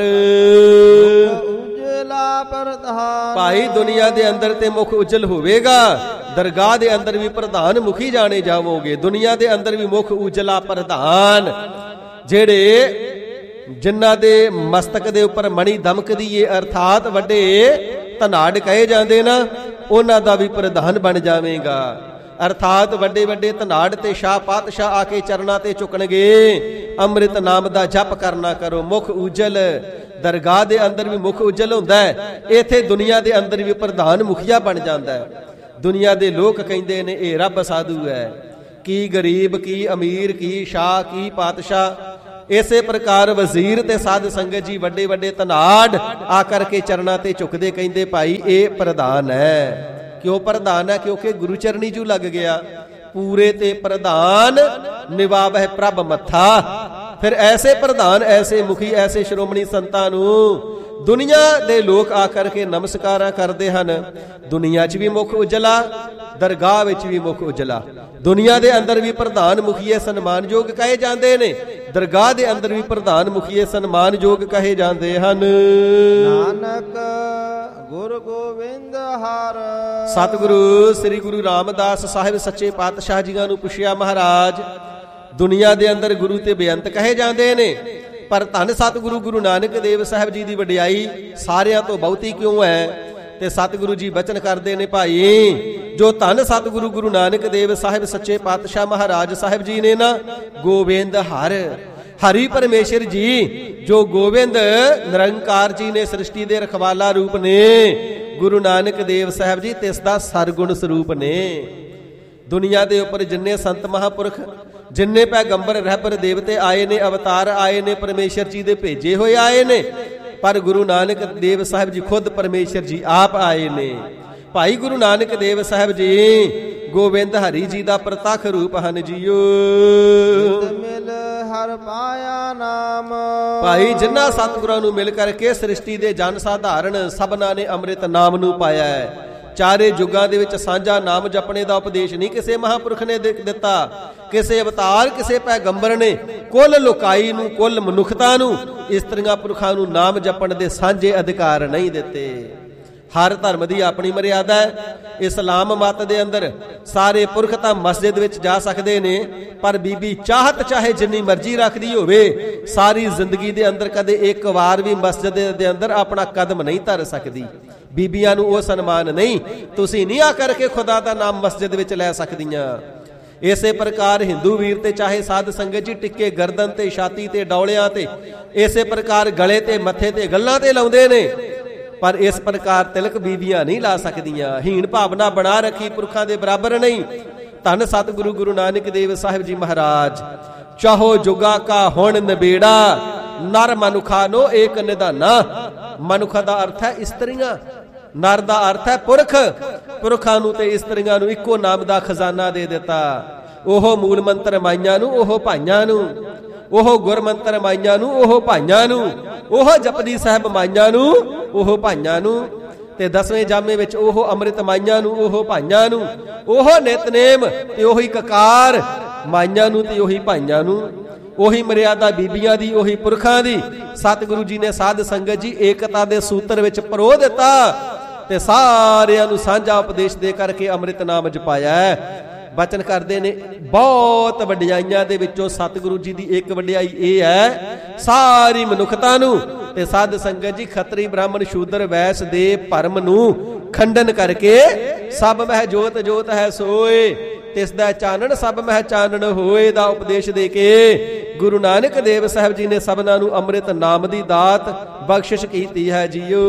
ਉਜਲਾ ਪ੍ਰਧਾਨ। ਭਾਈ ਦੁਨੀਆ ਦੇ ਅੰਦਰ ਤੇ ਮੁਖ ਉਜਲ ਹੋਵੇਗਾ, ਦਰਗਾਹ ਦੇ ਅੰਦਰ ਵੀ ਪ੍ਰਧਾਨ ਮੁਖੀ ਜਾਣੇ ਜਾਵੋਗੇ। ਦੁਨੀਆ ਦੇ ਅੰਦਰ ਵੀ ਮੁਖ ਉਜਲਾ ਪ੍ਰਧਾਨ, ਜਿਹੜੇ ਜਿਨ੍ਹਾਂ ਦੇ ਮਸਤਕ ਦੇ ਉੱਪਰ ਮਣੀ ਦਮਕਦੀ ਏ, ਅਰਥਾਤ ਵੱਡੇ ਧਨਾੜ ਕਹੇ ਜਾਂਦੇ ਨਾ, ਉਹਨਾਂ ਦਾ ਵੀ ਪ੍ਰਧਾਨ ਬਣ ਜਾਵੇਗਾ। ਅਰਥਾਤ ਵੱਡੇ ਵੱਡੇ ਧਨਾੜ ਤੇ ਸ਼ਾਹ ਪਾਤਸ਼ਾਹ ਆ ਕੇ ਚਰਨਾਂ ਤੇ ਝੁਕਣਗੇ। ਅੰਮ੍ਰਿਤ ਨਾਮ ਦਾ ਜਪ ਕਰਨਾ ਕਰੋ। ਮੁਖ ਉਜਲ ਦਰਗਾਹ ਦੇ ਅੰਦਰ ਵੀ ਮੁਖ ਉਜਲ ਹੁੰਦਾ ਹੈ, ਇੱਥੇ ਦੁਨੀਆ ਦੇ ਅੰਦਰ ਵੀ ਪ੍ਰਧਾਨ ਮੁਖੀਆ ਬਣ ਜਾਂਦਾ ਹੈ। ਦੁਨੀਆ ਦੇ ਲੋਕ ਕਹਿੰਦੇ ਨੇ ਇਹ ਰੱਬ ਸਾਧੂ ਹੈ, ਕੀ ਗਰੀਬ, ਕੀ ਅਮੀਰ, ਕੀ ਸ਼ਾਹ, ਕੀ ਪਾਤਸ਼ਾਹ, ਇਸੇ ਪ੍ਰਕਾਰ ਵਜ਼ੀਰ ਤੇ ਸਾਧ ਸੰਗਤ ਜੀ ਵੱਡੇ ਵੱਡੇ ਧਨਾੜ ਆ ਕਰਕੇ ਚਰਨਾਂ ਤੇ ਝੁਕਦੇ ਕਹਿੰਦੇ ਭਾਈ ਇਹ ਪ੍ਰਧਾਨ ਹੈ। ਕਿਉਂ ਪ੍ਰਧਾਨ ਹੈ? ਕਿਉਂਕਿ ਗੁਰੂ ਚਰਨੀ ਜੂ ਲੱਗ ਗਿਆ। ਪੂਰੇ ਤੇ ਪ੍ਰਧਾਨ ਨਿਵਾਵਹਿ ਪ੍ਰਭ ਮੱਥਾ। ਫਿਰ ਐਸੇ ਪ੍ਰਧਾਨ, ਐਸੇ ਮੁਖੀ, ਐਸੇ ਸ਼੍ਰੋਮਣੀ ਸੰਤਾਂ ਨੂੰ ਦੁਨੀਆ ਦੇ ਲੋਕ ਆ ਕਰਕੇ ਨਮਸਕਾਰਾਂ ਕਰਦੇ ਹਨ। ਦੁਨੀਆ 'ਚ ਵੀ ਮੁਖ ਉਜਲਾ, ਦਰਗਾਹ ਵਿੱਚ ਵੀ ਮੁਖ ਉਜਲਾ। ਦੁਨੀਆ ਦੇ ਅੰਦਰ ਵੀ ਪ੍ਰਧਾਨ ਮੁਖੀਏ ਸਨਮਾਨਯੋਗ ਕਹੇ ਜਾਂਦੇ ਨੇ, ਦਰਗਾਹ ਦੇ ਅੰਦਰ ਵੀ ਪ੍ਰਧਾਨ ਮੁਖੀਏ ਸਨਮਾਨਯੋਗ ਕਹੇ ਜਾਂਦੇ ਹਨ। ਨਾਨਕ ਗੁਰ ਗੋਬਿੰਦ ਹਰ। ਸਤਿਗੁਰੂ ਸ੍ਰੀ ਗੁਰੂ ਰਾਮਦਾਸ ਸਾਹਿਬ ਸੱਚੇ ਪਾਤਸ਼ਾਹ ਜੀਆਂ ਨੂੰ ਪੁੱਛਿਆ, ਮਹਾਰਾਜ ਦੁਨੀਆ ਦੇ ਅੰਦਰ ਗੁਰੂ ਤੇ ਬੇਅੰਤ ਕਹੇ ਜਾਂਦੇ ਨੇ, ਪਰ ਧੰਨ ਸਤਿਗੁਰੂ ਗੁਰੂ ਨਾਨਕ ਦੇਵ ਸਾਹਿਬ ਜੀ ਦੀ ਵਡਿਆਈ ਸਾਰਿਆਂ ਤੋਂ ਬਹੁਤੀ ਕਿਉਂ ਹੈ? ਤੇ ਸਤਿਗੁਰੂ ਜੀ ਬਚਨ ਕਰਦੇ ਨੇ, ਭਾਈ ਜੋ ਧੰਨ ਸਤਿਗੁਰੂ ਗੁਰੂ ਨਾਨਕ ਦੇਵ ਸਾਹਿਬ ਸੱਚੇ ਪਾਤਸ਼ਾਹ ਮਹਾਰਾਜ ਸਾਹਿਬ ਜੀ ਨੇ ਨਾ, ਗੋਬਿੰਦ ਹਰ, ਹਰੀ ਪਰਮੇਸ਼ਰ ਜੀ ਜੋ ਗੋਬਿੰਦ ਨਿਰੰਕਾਰ ਜੀ ਨੇ, ਸ੍ਰਿਸ਼ਟੀ ਦੇ ਰਖਵਾਲਾ ਰੂਪ ਨੇ, ਗੁਰੂ ਨਾਨਕ ਦੇਵ ਸਾਹਿਬ ਜੀ ਤਿਸ ਦਾ ਸਰਗੁਣ ਸਰੂਪ ਨੇ। ਦੁਨੀਆ ਦੇ ਉੱਪਰ ਜਿੰਨੇ ਸੰਤ ਮਹਾਂਪੁਰਖ, ਜਿੰਨੇ ਪੈਗੰਬਰ ਰਹਿਬਰ ਦੇਵਤੇ ਆਏ ਨੇ, ਅਵਤਾਰ ਆਏ ਨੇ, ਪਰਮੇਸ਼ਰ ਜੀ ਦੇ ਭੇਜੇ ਹੋਏ ਆਏ ਨੇ, ਪਰ ਗੁਰੂ ਨਾਨਕ ਦੇਵ ਸਾਹਿਬ ਜੀ ਖੁਦ ਪਰਮੇਸ਼ਰ ਜੀ ਆਪ ਆਏ ਨੇ। ਭਾਈ ਗੁਰੂ ਨਾਨਕ ਦੇਵ ਸਾਹਿਬ ਜੀ ਗੋਬਿੰਦ ਹਰੀ ਜੀ ਦਾ ਪ੍ਰਤੱਖ ਰੂਪ ਹਨ ਜੀਓ। ਮਿਲ ਹਰ ਪਾਇਆ ਨਾਮ। ਭਾਈ ਜਿਨ੍ਹਾਂ ਸਤਿਗੁਰਾਂ ਨੂੰ ਮਿਲ ਕਰਕੇ ਸ੍ਰਿਸ਼ਟੀ ਦੇ ਜਨ ਸਾਧਾਰਨ ਸਭਨਾਂ ਨੇ ਅੰਮ੍ਰਿਤ ਨਾਮ ਨੂੰ ਪਾਇਆ ਹੈ। ਚਾਰੇ ਯੁੱਗਾਂ ਦੇ ਵਿੱਚ ਸਾਂਝਾ ਨਾਮ ਜਪਣੇ ਦਾ ਉਪਦੇਸ਼ ਨਹੀਂ ਕਿਸੇ ਮਹਾਂਪੁਰਖ ਨੇ ਦਿੱਤਾ, ਕਿਸੇ ਅਵਤਾਰ, ਕਿਸੇ ਪੈਗੰਬਰ ਨੇ। ਕੁੱਲ ਲੋਕਾਈ ਨੂੰ, ਕੁੱਲ ਮਨੁੱਖਤਾ ਨੂੰ, ਇਸਤਰੀਆਂ ਪੁਰਖਾਂ ਨੂੰ ਨਾਮ ਜਪਣ ਦੇ ਸਾਂਝੇ ਅਧਿਕਾਰ ਨਹੀਂ ਦਿੱਤੇ। ਹਰ ਧਰਮ ਦੀ ਆਪਣੀ ਮਰਿਆਦਾ ਹੈ। ਇਸਲਾਮ ਮਤ ਦੇ ਅੰਦਰ ਸਾਰੇ ਪੁਰਖ ਤਾਂ ਮਸਜਿਦ ਵਿੱਚ ਜਾ ਸਕਦੇ ਨੇ, ਪਰ ਬੀਬੀ ਚਾਹਤ ਚਾਹੇ ਜਿੰਨੀ ਮਰਜ਼ੀ ਰੱਖਦੀ ਹੋਵੇ, ਸਾਰੀ ਜ਼ਿੰਦਗੀ ਦੇ ਅੰਦਰ ਕਦੇ ਇੱਕ ਵਾਰ ਵੀ ਮਸਜਿਦ ਦੇ ਅੰਦਰ ਆਪਣਾ ਕਦਮ ਨਹੀਂ ਧਰ ਸਕਦੀ। ਬੀਬੀਆਂ ਨੂੰ ਉਹ ਸਨਮਾਨ ਨਹੀਂ। ਤੁਸੀਂ ਨਹੀਂ ਆ ਕਰਕੇ ਖੁਦਾ ਦਾ ਨਾਮ ਮਸਜਿਦ ਵਿੱਚ ਲੈ ਸਕਦੀਆਂ। ਇਸੇ ਪ੍ਰਕਾਰ ਹਿੰਦੂ ਵੀਰ ਤੇ ਚਾਹੇ ਸਾਧ ਸੰਗਤ ਜੀ ਟਿੱਕੇ ਗਰਦਨ ਤੇ, ਛਾਤੀ ਤੇ, ਡੌਲਿਆਂ ਤੇ, ਇਸੇ ਪ੍ਰਕਾਰ ਗਲੇ ਤੇ, ਮੱਥੇ ਤੇ, ਗੱਲਾਂ ਤੇ ਲਾਉਂਦੇ ਨੇ, ਪਰ ਇਸ ਪ੍ਰਕਾਰ ਤਿਲਕ ਬੀਬੀਆਂ ਨਹੀਂ ਲਾ ਸਕਦੀਆਂ। ਹੀਣ ਭਾਵਨਾ ਬਣਾ ਰੱਖੀ, ਪੁਰਖਾਂ ਦੇ ਬਰਾਬਰ ਨਹੀਂ। ਧੰਨ ਸਤਿਗੁਰੂ ਗੁਰੂ ਨਾਨਕ ਦੇਵ ਸਾਹਿਬ ਜੀ ਮਹਾਰਾਜ, ਚਾਹੋ ਜੁਗਾ ਕਾ ਹੁਣ ਨਬੇੜਾ, ਨਰ ਮਨੁਖਾ ਨੋ ਏਕ ਨਿਧਾਨਾ। ਮਨੁੱਖ ਦਾ ਅਰਥ ਹੈ ਇਸਤਰੀਆਂ, ਨਰ ਦਾ ਅਰਥ ਹੈ ਪੁਰਖ। ਪੁਰਖਾਂ ਨੂੰ ਤੇ ਇਸਤਰੀਆਂ ਨੂੰ ਇੱਕੋ ਨਾਮ ਦਾ ਖਜ਼ਾਨਾ ਦੇ ਦਿੱਤਾ। ਉਹ ਮੂਲ ਮੰਤਰ ਮਾਈਆਂ ਨੂੰ, ਉਹ ਭਾਈਆਂ ਨੂੰ। ਉਹ ਗੁਰ ਮੰਤਰ ਮਾਈਆਂ ਨੂੰ, ਉਹ ਭਾਈਆਂ ਨੂੰ। ਉਹ ਜਪਦੀ ਸਾਹਿਬ ਮਾਈਆਂ ਨੂੰ, ਉਹ ਭਾਈਆਂ ਨੂੰ। ਤੇ ਦਸਵੇਂ ਜਾਮੇ ਵਿੱਚ ਉਹ ਅੰਮ੍ਰਿਤ ਮਾਈਆਂ ਨੂੰ, ਉਹ ਭਾਈਆਂ ਨੂੰ। ਉਹ ਨਿਤਨੇਮ ਤੇ ਉਹੀ ਕਕਾਰ ਮਾਈਆਂ ਨੂੰ ਤੇ ਉਹੀ ਭਾਈਆਂ ਨੂੰ। ਉਹੀ ਮਰਿਆਦਾ ਬੀਬੀਆਂ ਦੀ, ਉਹੀ ਪੁਰਖਾਂ ਦੀ। ਸਤਿਗੁਰੂ ਜੀ ਨੇ ਸਾਧ ਸੰਗਤ ਜੀ ਏਕਤਾ ਦੇ ਸੂਤਰ ਵਿੱਚ ਪਰੋ ਦਿੱਤਾ ਤੇ ਸਾਰਿਆਂ ਨੂੰ ਸਾਂਝਾ ਉਪਦੇਸ਼ ਦੇ ਕਰਕੇ ਅੰਮ੍ਰਿਤ ਨਾਮ ਜਪਾਇਆ ਹੈ। ਬਚਨ ਕਰਦੇ ਨੇ, ਬਹੁਤ ਵਡਿਆਈਆਂ ਦੇ ਵਿੱਚੋਂ ਸਤਿਗੁਰੂ ਜੀ ਦੀ ਇੱਕ ਵਡਿਆਈ ਇਹ ਹੈ, ਸਾਰੀ ਮਨੁੱਖਤਾ ਨੂੰ ਤੇ ਸਾਧ ਸੰਗਤ ਜੀ ਖੱਤਰੀ ਬ੍ਰਾਹਮਣ ਸ਼ੂਦਰ ਵੈਸ ਦੇ ਭਰਮ ਨੂੰ ਖੰਡਨ ਕਰਕੇ ਸਭ ਮਹਿ ਜੋਤ ਜੋਤ ਹੈ ਸੋਏ, ਤਿਸ ਦਾ ਚਾਨਣ ਸਭ ਮਹਿ ਚਾਨਣ ਹੋਏ ਦਾ ਉਪਦੇਸ਼ ਦੇ ਕੇ ਗੁਰੂ ਨਾਨਕ ਦੇਵ ਸਾਹਿਬ ਜੀ ਨੇ ਸਭਨਾਂ ਨੂੰ ਅੰਮ੍ਰਿਤ ਨਾਮ ਦੀ ਦਾਤ ਬਖਸ਼ਿਸ਼ ਕੀਤੀ ਹੈ ਜੀਓ।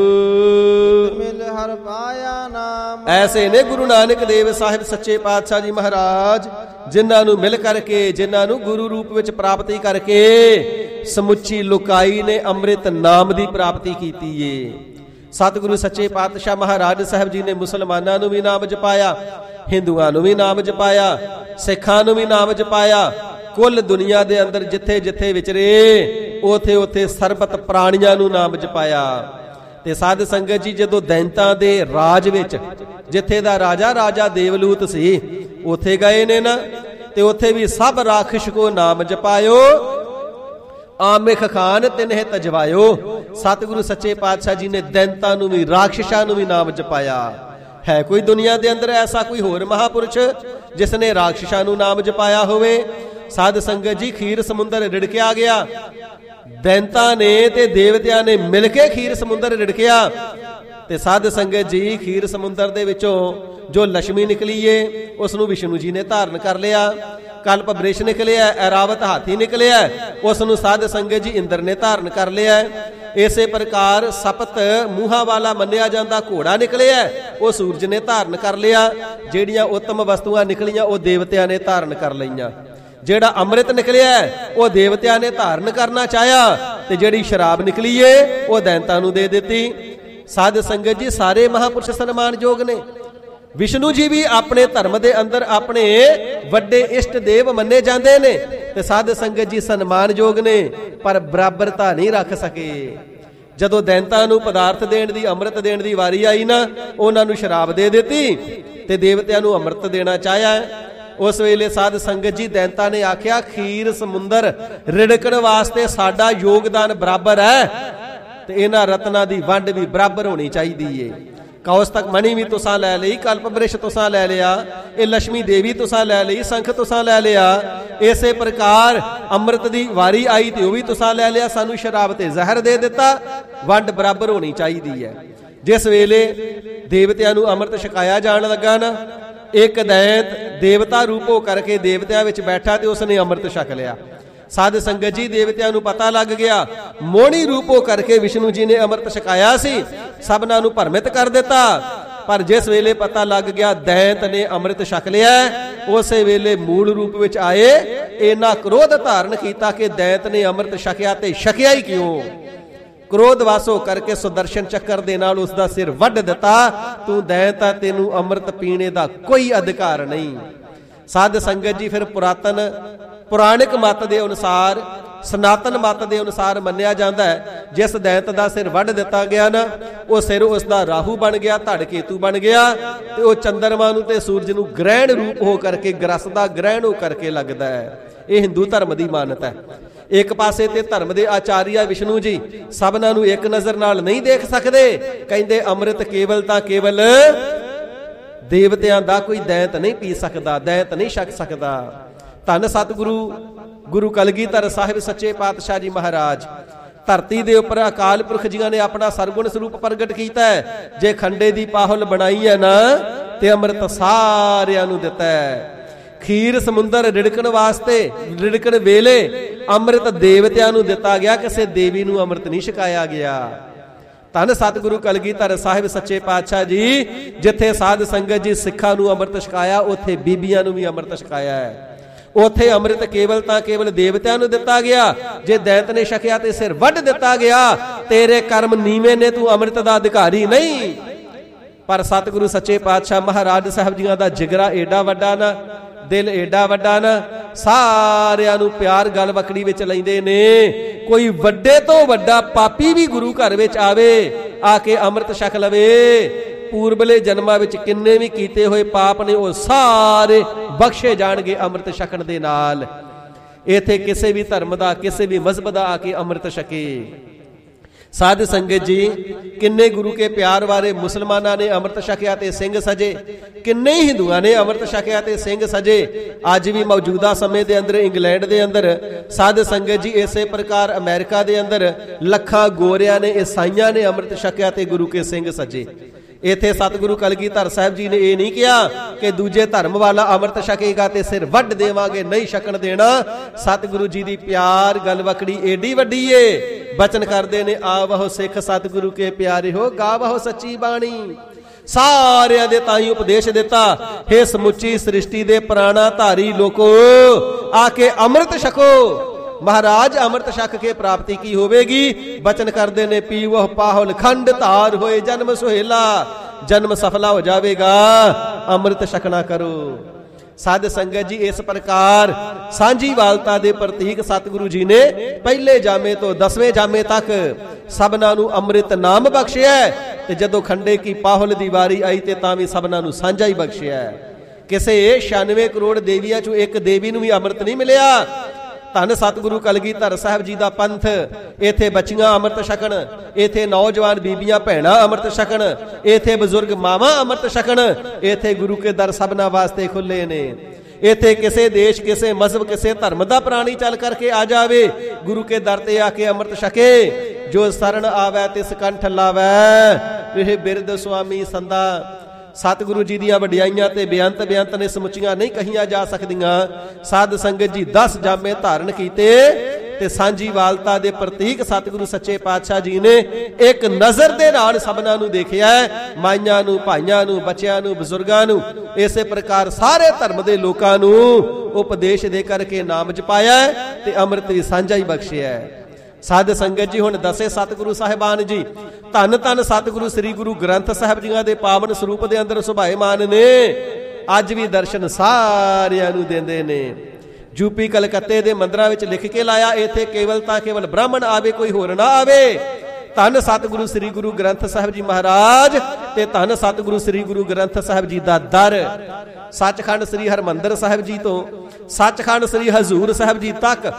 ਮਿਲ ਹਰ ਪਾਇਆ ਨਾਮ। ਐਸੇ ਨੇ ਗੁਰੂ ਨਾਨਕ ਦੇਵ ਸਾਹਿਬ ਸੱਚੇ ਪਾਤਸ਼ਾਹ ਜੀ ਮਹਾਰਾਜ, ਜਿਨ੍ਹਾਂ ਨੂੰ ਮਿਲ ਕਰਕੇ, ਜਿਨ੍ਹਾਂ ਨੂੰ ਗੁਰੂ ਰੂਪ ਵਿੱਚ ਪ੍ਰਾਪਤੀ ਕਰਕੇ ਸਮੁੱਚੀ ਲੋਕਾਈ ਨੇ ਅੰਮ੍ਰਿਤ ਨਾਮ ਦੀ ਪ੍ਰਾਪਤੀ ਕੀਤੀ ਏ। ਸਤਿਗੁਰੂ ਸੱਚੇ ਪਾਤਸ਼ਾਹ ਮਹਾਰਾਜ ਸਾਹਿਬ ਜੀ ਨੇ ਮੁਸਲਮਾਨਾਂ ਨੂੰ ਵੀ ਨਾਮ ਜਪਾਇਆ, ਹਿੰਦੂਆਂ ਨੂੰ ਵੀ ਨਾਮ ਜਪਾਇਆ, ਸਿੱਖਾਂ ਨੂੰ ਵੀ ਨਾਮ ਜਪਾਇਆ। ਕੁੱਲ ਦੁਨੀਆ ਦੇ ਅੰਦਰ ਜਿੱਥੇ ਜਿੱਥੇ ਵਿਚਰੇ, ਉਥੇ ਉਥੇ ਸਰਬਤ ਪ੍ਰਾਣੀਆਂ ਨੂੰ ਨਾਮ ਜਪਾਇਆ। ਤੇ ਸਾਧ ਸੰਗਤ ਜੀ ਜਦੋਂ ਦੈਂਤਾਂ ਦੇ ਰਾਜ ਵਿੱਚ, ਜਿੱਥੇ ਦਾ ਰਾਜਾ ਰਾਜਾ ਦੇਵਲੂਤ ਸੀ, ਉਥੇ ਗਏ ਨੇ ਨਾ, ਤੇ ਉਥੇ ਵੀ ਸਭ ਰਾਖਸ਼ ਕੋ ਨਾਮ ਜਪਾਇਓ, ਆਮਿਖ ਖਾਨ ਤਿਨਹਿ ਤਜਵਾਇਓ। ਸਤਿਗੁਰੂ ਸੱਚੇ ਪਾਤਸ਼ਾਹ ਜੀ ਨੇ ਦੈਂਤਾਂ ਨੂੰ ਵੀ, ਰਾਖਸ਼ਾਂ ਨੂੰ ਵੀ ਨਾਮ ਜਪਾਇਆ। ਹੈ ਕੋਈ ਦੁਨੀਆ ਦੇ ਅੰਦਰ ਐਸਾ ਕੋਈ ਹੋਰ ਮਹਾਪੁਰਸ਼ ਜਿਸ ਨੇ ਰਾਖਸ਼ਾਂ ਨੂੰ ਨਾਮ ਜਪਾਇਆ ਹੋਵੇ? ਸਾਧ ਸੰਗਤ ਜੀ ਖੀਰ ਸਮੁੰਦਰ ਰਿੜਕਿਆ ਗਿਆ, ਦੈਂਤਾਂ ਨੇ ਤੇ ਦੇਵਤਿਆਂ ਨੇ ਮਿਲ ਕੇ ਖੀਰ ਸਮੁੰਦਰ ਰਿੜਕਿਆ। ਤੇ ਸਾਧ ਸੰਗਤ ਜੀ ਖੀਰ ਸਮੁੰਦਰ ਦੇ ਵਿੱਚੋਂ ਜੋ ਲక్ష్ਮੀ ਨਿਕਲੀ ਏ, ਉਸ ਨੂੰ ਵਿਸ਼ਨੂੰ ਜੀ ਨੇ ਧਾਰਨ ਕਰ ਲਿਆ। ਕਲਪ ਬ੍ਰਿਸ਼ ਨਿਕਲਿਆ, ਐਰਾਵਤ ਹਾਥੀ ਨਿਕਲਿਆ, ਉਸ ਨੂੰ ਸਾਧ ਸੰਗਤ ਜੀ ਇੰਦਰ ਨੇ ਧਾਰਨ ਕਰ ਲਿਆ। ਇਸੇ ਪ੍ਰਕਾਰ ਸਪਤ ਮੂੰਹਾਂ ਵਾਲਾ ਮੰਨਿਆ ਜਾਂਦਾ ਘੋੜਾ ਨਿਕਲਿਆ, ਉਹ ਸੂਰਜ ਨੇ ਧਾਰਨ ਕਰ ਲਿਆ। ਜਿਹੜੀਆਂ ਉੱਤਮ ਵਸਤੂਆਂ ਨਿਕਲੀਆਂ ਉਹ ਦੇਵਤਿਆਂ ਨੇ ਧਾਰਨ ਕਰ ਲਈਆਂ। ਜਿਹੜਾ ਅੰਮ੍ਰਿਤ ਨਿਕਲਿਆ ਉਹ ਦੇਵਤਿਆਂ ਨੇ ਧਾਰਨ ਕਰਨਾ ਚਾਹਿਆ, ਤੇ ਜਿਹੜੀ ਸ਼ਰਾਬ ਨਿਕਲੀ ਏ ਉਹ ਦੈਂਤਾਂ ਨੂੰ ਦੇ ਦਿੱਤੀ। ਸਾਧ ਸੰਗਤ ਜੀ, ਸਾਰੇ ਮਹਾਂਪੁਰਸ਼ ਸਨਮਾਨਯੋਗ ਨੇ। ਵਿਸ਼ਨੂੰ ਜੀ ਵੀ ਆਪਣੇ ਧਰਮ ਦੇ ਅੰਦਰ ਆਪਣੇ ਵੱਡੇ ਇਸ਼ਟ ਦੇਵ ਮੰਨੇ ਜਾਂਦੇ ਨੇ, ਤੇ ਸਾਧ ਸੰਗਤ ਜੀ ਸਨਮਾਨਯੋਗ ਨੇ, ਪਰ ਬਰਾਬਰਤਾ ਨਹੀਂ ਰੱਖ ਸਕੇ। ਜਦੋਂ ਦੈਂਤਾਂ ਨੂੰ ਪਦਾਰਥ ਦੇਣ ਦੀ, ਅੰਮ੍ਰਿਤ ਦੇਣ ਦੀ ਵਾਰੀ ਆਈ ਨਾ, ਉਹਨਾਂ ਨੂੰ ਸ਼ਰਾਬ ਦੇ ਦਿੱਤੀ ਤੇ ਦੇਵਤਿਆਂ ਨੂੰ ਅੰਮ੍ਰਿਤ ਦੇਣਾ ਚਾਹਿਆ। ਉਸ ਵੇਲੇ ਸਾਧ ਸੰਗਤ ਜੀ ਦੈਂਤਾਂ ਨੇ ਆਖਿਆ, ਖੀਰ ਸਮੁੰਦਰ ਰਿੜਕਣ ਵਾਸਤੇ ਸਾਡਾ ਯੋਗਦਾਨ ਬਰਾਬਰ ਹੈ, ਤੇ ਇਹਨਾਂ ਰਤਨਾਂ ਦੀ ਵੰਡ ਵੀ ਬਰਾਬਰ ਹੋਣੀ ਚਾਹੀਦੀ ਏ। ਕੌਸਤਕ ਮਣੀ ਵੀ ਤੁਸਾਂ ਲੈ ਲਈ, ਕਲਪ ਬ੍ਰਿਸ਼ ਤੁਸਾਂ ਲੈ ਲਿਆ, ਇਹ ਲక్ష్ਮੀ ਦੇਵੀ ਤੁਸਾਂ ਲੈ ਲਈ, ਸੰਖ ਤੁਸਾਂ ਲੈ ਲਿਆ। ਇਸੇ ਪ੍ਰਕਾਰ ਅੰਮ੍ਰਿਤ ਦੀ ਵਾਰੀ ਆਈ ਤੇ ਉਹ ਵੀ ਤੁਸਾਂ ਲੈ ਲਿਆ, ਸਾਨੂੰ ਸ਼ਰਾਬ ਤੇ ਜ਼ਹਿਰ ਦੇ ਦਿੱਤਾ, ਵੰਡ ਬਰਾਬਰ ਹੋਣੀ ਚਾਹੀਦੀ ਹੈ। ਜਿਸ ਵੇਲੇ ਦੇਵਤਿਆਂ ਨੂੰ ਅੰਮ੍ਰਿਤ ਛਕਾਇਆ ਜਾਣ ਲੱਗਾ ਨਾ, ਇੱਕ ਦੈਂਤ ਦੇਵਤਾ ਰੂਪ ਹੋ ਕਰਕੇ ਦੇਵਤਿਆਂ ਵਿੱਚ ਬੈਠਾ ਤੇ ਉਸਨੇ ਅੰਮ੍ਰਿਤ ਛਕ ਲਿਆ। ਸਾਧ ਸੰਗਤ ਜੀ, ਦੇਵਤਿਆਂ ਨੂੰ ਪਤਾ ਲੱਗ ਗਿਆ, ਮੋਹਣੀ ਰੂਪ ਹੋ ਕਰਕੇ ਵਿਸ਼ਨੂੰ ਜੀ ਨੇ ਅੰਮ੍ਰਿਤ ਛਕਾਇਆ ਸੀ, ਸਭਨਾਂ ਨੂੰ ਭਰਮਿਤ ਕਰ ਦਿੱਤਾ। ਪਰ ਜਿਸ ਵੇਲੇ ਪਤਾ ਲੱਗ ਗਿਆ ਦੈਂਤ ਨੇ ਅੰਮ੍ਰਿਤ ਛਕ ਲਿਆ, ਉਸੇ ਵੇਲੇ ਮੂਲ ਰੂਪ ਵਿੱਚ ਆਏ, ਇਹਨਾਂ ਕ੍ਰੋਧ ਧਾਰਨ ਕੀਤਾ ਕਿ ਦੈਂਤ ਨੇ ਅੰਮ੍ਰਿਤ ਛਕਿਆ ਤੇ ਛਕਿਆ ਹੀ ਕਿਉਂ। ਕ੍ਰੋਧ ਵਾਸੋ ਕਰਕੇ ਸੁਦਰਸ਼ਨ ਚੱਕਰ ਦੇ ਨਾਲ ਉਸ ਦਾ ਸਿਰ ਵੱਢ ਦਿੱਤਾ। ਤੂੰ ਦੈਂਤ ਆ, ਤੈਨੂੰ ਅੰਮ੍ਰਿਤ ਪੀਣੇ ਦਾ ਕੋਈ ਅਧਿਕਾਰ ਨਹੀਂ। ਸਾਧ ਸੰਗਤ ਜੀ, ਫਿਰ ਪੁਰਾਤਨ ਪੁਰਾਣਿਕ ਮਤ ਦੇ ਅਨੁਸਾਰ, ਸਨਾਤਨ ਮਤ ਦੇ ਅਨੁਸਾਰ ਮੰਨਿਆ ਜਾਂਦਾ ਹੈ, ਜਿਸ ਦੈਂਤ ਦਾ ਸਿਰ ਵੱਢ ਦਿੱਤਾ ਗਿਆ ਨਾ, ਉਹ ਸਿਰ ਉਸ ਦਾ ਰਾਹੂ ਬਣ ਗਿਆ, ਧੜ ਕੇਤੂ ਬਣ ਗਿਆ, ਤੇ ਉਹ ਚੰਦਰਮਾ ਨੂੰ ਤੇ ਸੂਰਜ ਨੂੰ ਗ੍ਰਹਿਣ ਰੂਪ ਹੋ ਕਰਕੇ, ਗ੍ਰਸਦਾ ਗ੍ਰਹਿਣ ਹੋ ਕਰਕੇ ਲੱਗਦਾ ਹੈ। ਇਹ ਹਿੰਦੂ ਧਰਮ ਦੀ ਮਾਨਤਾ ਹੈ। ਇੱਕ ਪਾਸੇ ਤੇ ਧਰਮ ਦੇ ਆਚਾਰੀਆ ਵਿਸ਼ਨੂੰ ਜੀ ਸਭਨਾਂ ਨੂੰ ਇੱਕ ਨਜ਼ਰ ਨਾਲ ਨਹੀਂ ਦੇਖ ਸਕਦੇ, ਕਹਿੰਦੇ ਅੰਮ੍ਰਿਤ ਕੇਵਲ ਤਾਂ ਕੇਵਲ ਦੇਵਤਿਆਂ ਦਾ, ਕੋਈ ਦੈਂਤ ਨਹੀਂ ਪੀ ਸਕਦਾ, ਦੈਂਤ ਨਹੀਂ ਛਕ ਸਕਦਾ। ਧੰਨ ਸਤਿਗੁਰੂ ਗੁਰੂ ਕਲਗੀਧਰ ਸਾਹਿਬ ਸੱਚੇ ਪਾਤਸ਼ਾਹ ਜੀ ਮਹਾਰਾਜ, ਧਰਤੀ ਦੇ ਉੱਪਰ ਅਕਾਲ ਪੁਰਖ ਜੀਆਂ ਨੇ ਆਪਣਾ ਸਰਗੁਣ ਸਰੂਪ ਪ੍ਰਗਟ ਕੀਤਾ ਹੈ। ਜੇ ਖੰਡੇ ਦੀ ਪਾਹੁਲ ਬਣਾਈ ਹੈ ਨਾ, ਤੇ ਅੰਮ੍ਰਿਤ ਸਾਰਿਆਂ ਨੂੰ ਦਿੱਤਾ ਹੈ। ਖੀਰ ਸਮੁੰਦਰ ਰਿੜਕਣ ਵਾਸਤੇ, ਰਿੜਕਣ ਵੇਲੇ ਅੰਮ੍ਰਿਤ ਦੇਵਤਿਆਂ ਨੂੰ ਦਿੱਤਾ ਗਿਆ, ਕਿਸੇ ਦੇਵੀ ਨੂੰ ਅੰਮ੍ਰਿਤ ਨਹੀਂ ਛਕਾਇਆ ਗਿਆ। ਧੰਨ ਸਤਿਗੁਰੂ ਕਲਗੀਧਰ ਸਾਹਿਬ ਸੱਚੇ ਪਾਤਸ਼ਾਹ ਜੀ, ਜਿੱਥੇ ਸਾਧ ਸੰਗਤ ਜੀ ਸਿੱਖਾਂ ਨੂੰ ਅੰਮ੍ਰਿਤ ਛਕਾਇਆ, ਉੱਥੇ ਬੀਬੀਆਂ ਨੂੰ ਵੀ ਅੰਮ੍ਰਿਤ ਛਕਾਇਆ ਹੈ। ਉੱਥੇ ਅੰਮ੍ਰਿਤ ਕੇਵਲ ਤਾਂ ਕੇਵਲ ਦੇਵਤਿਆਂ ਨੂੰ ਦਿੱਤਾ ਗਿਆ। ਜੇ ਦੈਂਤ ਨੇ ਛਕਿਆ ਤੇ ਸਿਰ ਵੱਢ ਦਿੱਤਾ ਗਿਆ। ਤੇਰੇ ਕਰਮ ਨੀਵੇਂ ਨੇ, ਤੂੰ ਅੰਮ੍ਰਿਤ ਦਾ ਅਧਿਕਾਰੀ ਨਹੀਂ। ਪਰ ਸਤਿਗੁਰੂ ਸੱਚੇ ਪਾਤਸ਼ਾਹ ਮਹਾਰਾਜ ਸਾਹਿਬ ਜੀਆਂ ਦਾ ਜਿਗਰਾ ਏਡਾ ਵੱਡਾ ਨਾ, ਦਿਲ ਏਡਾ ਵੱਡਾ ਨਾ, ਸਾਰਿਆਂ ਨੂੰ ਪਿਆਰ ਗਲ ਵਕੜੀ ਵਿੱਚ ਲੈਂਦੇ ਨੇ। ਕੋਈ ਵੱਡੇ ਤੋਂ ਵੱਡਾ ਪਾਪੀ ਵੀ ਗੁਰੂ ਘਰ ਵਿੱਚ ਆਵੇ, ਆ ਕੇ ਅੰਮ੍ਰਿਤ ਛਕ ਲਵੇ, ਪੂਰਬਲੇ ਜਨਮਾਂ ਵਿੱਚ ਕਿੰਨੇ ਵੀ ਕੀਤੇ ਹੋਏ ਪਾਪ ਨੇ ਉਹ ਸਾਰੇ ਬਖਸ਼ੇ ਜਾਣਗੇ ਅੰਮ੍ਰਿਤ ਛਕਣ ਦੇ ਨਾਲ। ਇੱਥੇ ਕਿਸੇ ਵੀ ਧਰਮ ਦਾ, ਕਿਸੇ ਵੀ ਮਜ਼ਹਬ ਦਾ ਆ ਕੇ ਅੰਮ੍ਰਿਤ ਛਕੇ। ਸਾਧ ਸੰਗਤ ਜੀ, ਕਿੰਨੇ ਗੁਰੂ ਕੇ ਪਿਆਰ ਵਾਲੇ ਮੁਸਲਮਾਨਾਂ ਨੇ ਅੰਮ੍ਰਿਤ ਛਕਿਆ ਤੇ ਸਿੰਘ ਸਜੇ, ਕਿੰਨੇ ਹੀ ਹਿੰਦੂਆਂ ਨੇ ਅੰਮ੍ਰਿਤ ਛਕਿਆ ਤੇ ਸਿੰਘ ਸਜੇ। ਅੱਜ ਵੀ ਮੌਜੂਦਾ ਸਮੇਂ ਦੇ ਅੰਦਰ ਇੰਗਲੈਂਡ ਦੇ ਅੰਦਰ ਸਾਧ ਸੰਗਤ ਜੀ, ਇਸੇ ਪ੍ਰਕਾਰ ਅਮਰੀਕਾ ਦੇ ਅੰਦਰ ਲੱਖਾਂ ਗੋਰਿਆਂ ਨੇ, ਈਸਾਈਆਂ ਨੇ ਅੰਮ੍ਰਿਤ ਛਕਿਆ ਤੇ ਗੁਰੂ ਕੇ ਸਿੰਘ ਸਜੇ। ਇੱਥੇ ਸਤਿਗੁਰੂ ਕਲਗੀਧਰ ਸਾਹਿਬ ਜੀ ਨੇ ਇਹ ਨਹੀਂ ਕਿਹਾ ਕਿ ਦੂਜੇ ਧਰਮ ਵਾਲਾ ਅੰਮ੍ਰਿਤ ਛਕੇਗਾ ਤੇ ਸਿਰ ਵੱਢ ਦੇਵਾਂਗੇ, ਨਹੀਂ ਛਕਣ ਦੇਣਾ। ਸਤਿਗੁਰੂ ਜੀ ਦੀ ਪਿਆਰ ਗਲਵਕੜੀ ਏਡੀ ਵੱਡੀ ਏ। ਬਚਨ ਕਰਦੇ ਨੇ, ਆਵਹੁ ਸਿੱਖ ਸਤਿਗੁਰੂ ਕੇ ਪਿਆਰੇ ਹੋ, ਗਾਵਹੁ ਸੱਚੀ ਬਾਣੀ। ਸਾਰਿਆਂ ਦੇ ਤਾਂ ਹੀ ਉਪਦੇਸ਼ ਦਿੱਤਾ, ਹੇ ਸਮੁੱਚੀ ਸ੍ਰਿਸ਼ਟੀ ਦੇ ਪ੍ਰਾਣਾ ਧਾਰੀ ਲੋਕੋ, ਆ ਕੇ ਅੰਮ੍ਰਿਤ ਛਕੋ। ਮਹਾਰਾਜ ਅੰਮ੍ਰਿਤ ਛਕ ਕੇ ਪ੍ਰਾਪਤੀ ਕੀ ਹੋਵੇਗੀ? ਬਚਨ ਕਰਦੇ ਨੇ, ਪੀਵਹੁ ਪਾਹੁਲ ਖੰਡ ਧਾਰ ਹੋਏ ਜਨਮ ਸੁਹੇਲਾ। ਜਨਮ ਸਫਲਾ ਹੋ ਜਾਵੇਗਾ, ਅੰਮ੍ਰਿਤ ਛਕਣਾ ਕਰੋ। ਸਾਧ ਸੰਗਤ ਜੀ, ਇਸ ਪ੍ਰਕਾਰ ਸਾਂਝੀਵਾਲਤਾ ਦੇ ਪ੍ਰਤੀਕ ਸਤਿਗੁਰੂ ਜੀ ਨੇ ਪਹਿਲੇ ਜਾਮੇ ਤੋਂ ਦਸਵੇਂ ਜਾਮੇ ਤੱਕ ਸਭਨਾਂ ਨੂੰ ਅੰਮ੍ਰਿਤ ਨਾਮ ਬਖਸ਼ਿਆ, ਤੇ ਜਦੋਂ ਖੰਡੇ ਕੀ ਪਾਹੁਲ ਦੀ ਵਾਰੀ ਆਈ ਤੇ ਤਾਂ ਵੀ ਸਭਨਾਂ ਨੂੰ ਸਾਂਝਾ ਹੀ ਬਖਸ਼ਿਆ। ਕਿਸੇ ਛਿਆਨਵੇਂ ਕਰੋੜ ਦੇਵੀਆਂ ਚੋਂ ਇੱਕ ਦੇਵੀ ਨੂੰ ਵੀ ਅੰਮ੍ਰਿਤ ਨਹੀਂ ਮਿਲਿਆ। ਧੰਨ ਸਤਿਗੁਰੂ ਕਲਗੀਧਰ ਸਾਹਿਬ ਜੀ ਦਾ ਪੰਥ, ਇੱਥੇ ਬੱਚੀਆਂ ਅੰਮ੍ਰਿਤ ਛਕਣ, ਇੱਥੇ ਨੌਜਵਾਨ ਬੀਬੀਆਂ ਭੈਣਾਂ ਅੰਮ੍ਰਿਤ ਛਕਣ, ਇੱਥੇ ਬਜ਼ੁਰਗ ਮਾਵਾਂ ਅੰਮ੍ਰਿਤ ਛਕਣ। ਇੱਥੇ ਗੁਰੂ ਕੇ ਦਰ ਸਭਨਾਂ ਵਾਸਤੇ ਖੁੱਲੇ ਨੇ। ਇੱਥੇ ਕਿਸੇ ਦੇਸ਼, ਕਿਸੇ ਮਜ਼ਹਬ, ਕਿਸੇ ਧਰਮ ਦਾ ਪ੍ਰਾਣੀ ਚੱਲ ਕਰਕੇ ਆ ਜਾਵੇ, ਗੁਰੂ ਕੇ ਦਰ ਤੇ ਆ ਕੇ ਅੰਮ੍ਰਿਤ ਛਕੇ। ਜੋ ਸਰਣ ਆਵੈ ਤਿਸ ਕੰਠ ਲਾਵੈ, ਇਹ ਬਿਰਦ ਸੁਆਮੀ ਸੰਦਾ। ਸਤਿਗੁਰੂ ਜੀ ਦੀਆਂ ਵਡਿਆਈਆਂ ਤੇ ਬੇਅੰਤ ਬੇਅੰਤ ਨੇ, ਸਮੁੱਚੀਆਂ ਨਹੀਂ ਕਹੀਆਂ ਜਾ ਸਕਦੀਆਂ। ਸਾਧ ਸੰਗਤ ਜੀ, ਦਸ ਜਾਮੇ ਧਾਰਨ ਕੀਤੇ ਤੇ ਸਾਂਝੀਵਾਲਤਾ ਦੇ ਪ੍ਰਤੀਕ ਸਤਿਗੁਰੂ ਸੱਚੇ ਪਾਤਸ਼ਾਹ ਜੀ ਨੇ ਇੱਕ ਨਜ਼ਰ ਦੇ ਨਾਲ ਸਭਨਾਂ ਨੂੰ ਦੇਖਿਆ, ਮਾਈਆਂ ਨੂੰ, ਭਾਈਆਂ ਨੂੰ, ਬੱਚਿਆਂ ਨੂੰ, ਬਜ਼ੁਰਗਾਂ ਨੂੰ। ਇਸੇ ਪ੍ਰਕਾਰ ਸਾਰੇ ਧਰਮ ਦੇ ਲੋਕਾਂ ਨੂੰ ਉਪਦੇਸ਼ ਦੇ ਕਰਕੇ ਨਾਮ ਜਪਾਇਆ ਤੇ ਅੰਮ੍ਰਿਤ ਵੀ ਸਾਂਝਾ ਹੀ ਬਖਸ਼ਿਆ। ਸਾਧ ਸੰਗਤ ਜੀ, ਹੁਣ ਦਸੇ ਸਤਿਗੁਰੂ ਸਾਹਿਬਾਨ ਜੀ ਧੰਨ ਧੰਨ ਸਤਿਗੁਰੂ ਸ੍ਰੀ ਗੁਰੂ ਗ੍ਰੰਥ ਸਾਹਿਬ ਜੀਆਂ ਦੇ ਪਾਵਨ ਸਰੂਪ ਦੇ ਅੰਦਰ ਸੁਭਾਏਮਾਨ ਨੇ। ਅੱਜ ਵੀ ਦਰਸ਼ਨ ਸਾਰਿਆਂ ਨੂੰ ਦਿੰਦੇ ਨੇ। ਯੂਪੀ ਕਲਕੱਤੇ ਦੇ ਮੰਦਰਾਂ ਵਿੱਚ ਲਿਖ ਕੇ ਲਾਇਆ, ਇੱਥੇ ਕੇਵਲ ਤਾਂ ਕੇਵਲ ਬ੍ਰਾਹਮਣ ਆਵੇ, ਕੋਈ ਹੋਰ ਨਾ ਆਵੇ। ਧੰਨ ਸਤਿਗੁਰੂ ਸ੍ਰੀ ਗੁਰੂ ਗ੍ਰੰਥ ਸਾਹਿਬ ਜੀ ਮਹਾਰਾਜ ਤੇ ਧੰਨ ਸਤਿਗੁਰੂ ਸ੍ਰੀ ਗੁਰੂ ਗ੍ਰੰਥ ਸਾਹਿਬ ਜੀ ਦਾ ਦਰ। ਸੱਚਖੰਡ ਸ੍ਰੀ ਹਰਮੰਦਰ ਸਾਹਿਬ ਜੀ ਤੋਂ ਸੱਚਖੰਡ ਸ੍ਰੀ ਹਜ਼ੂਰ ਸਾਹਿਬ ਜੀ ਤੱਕ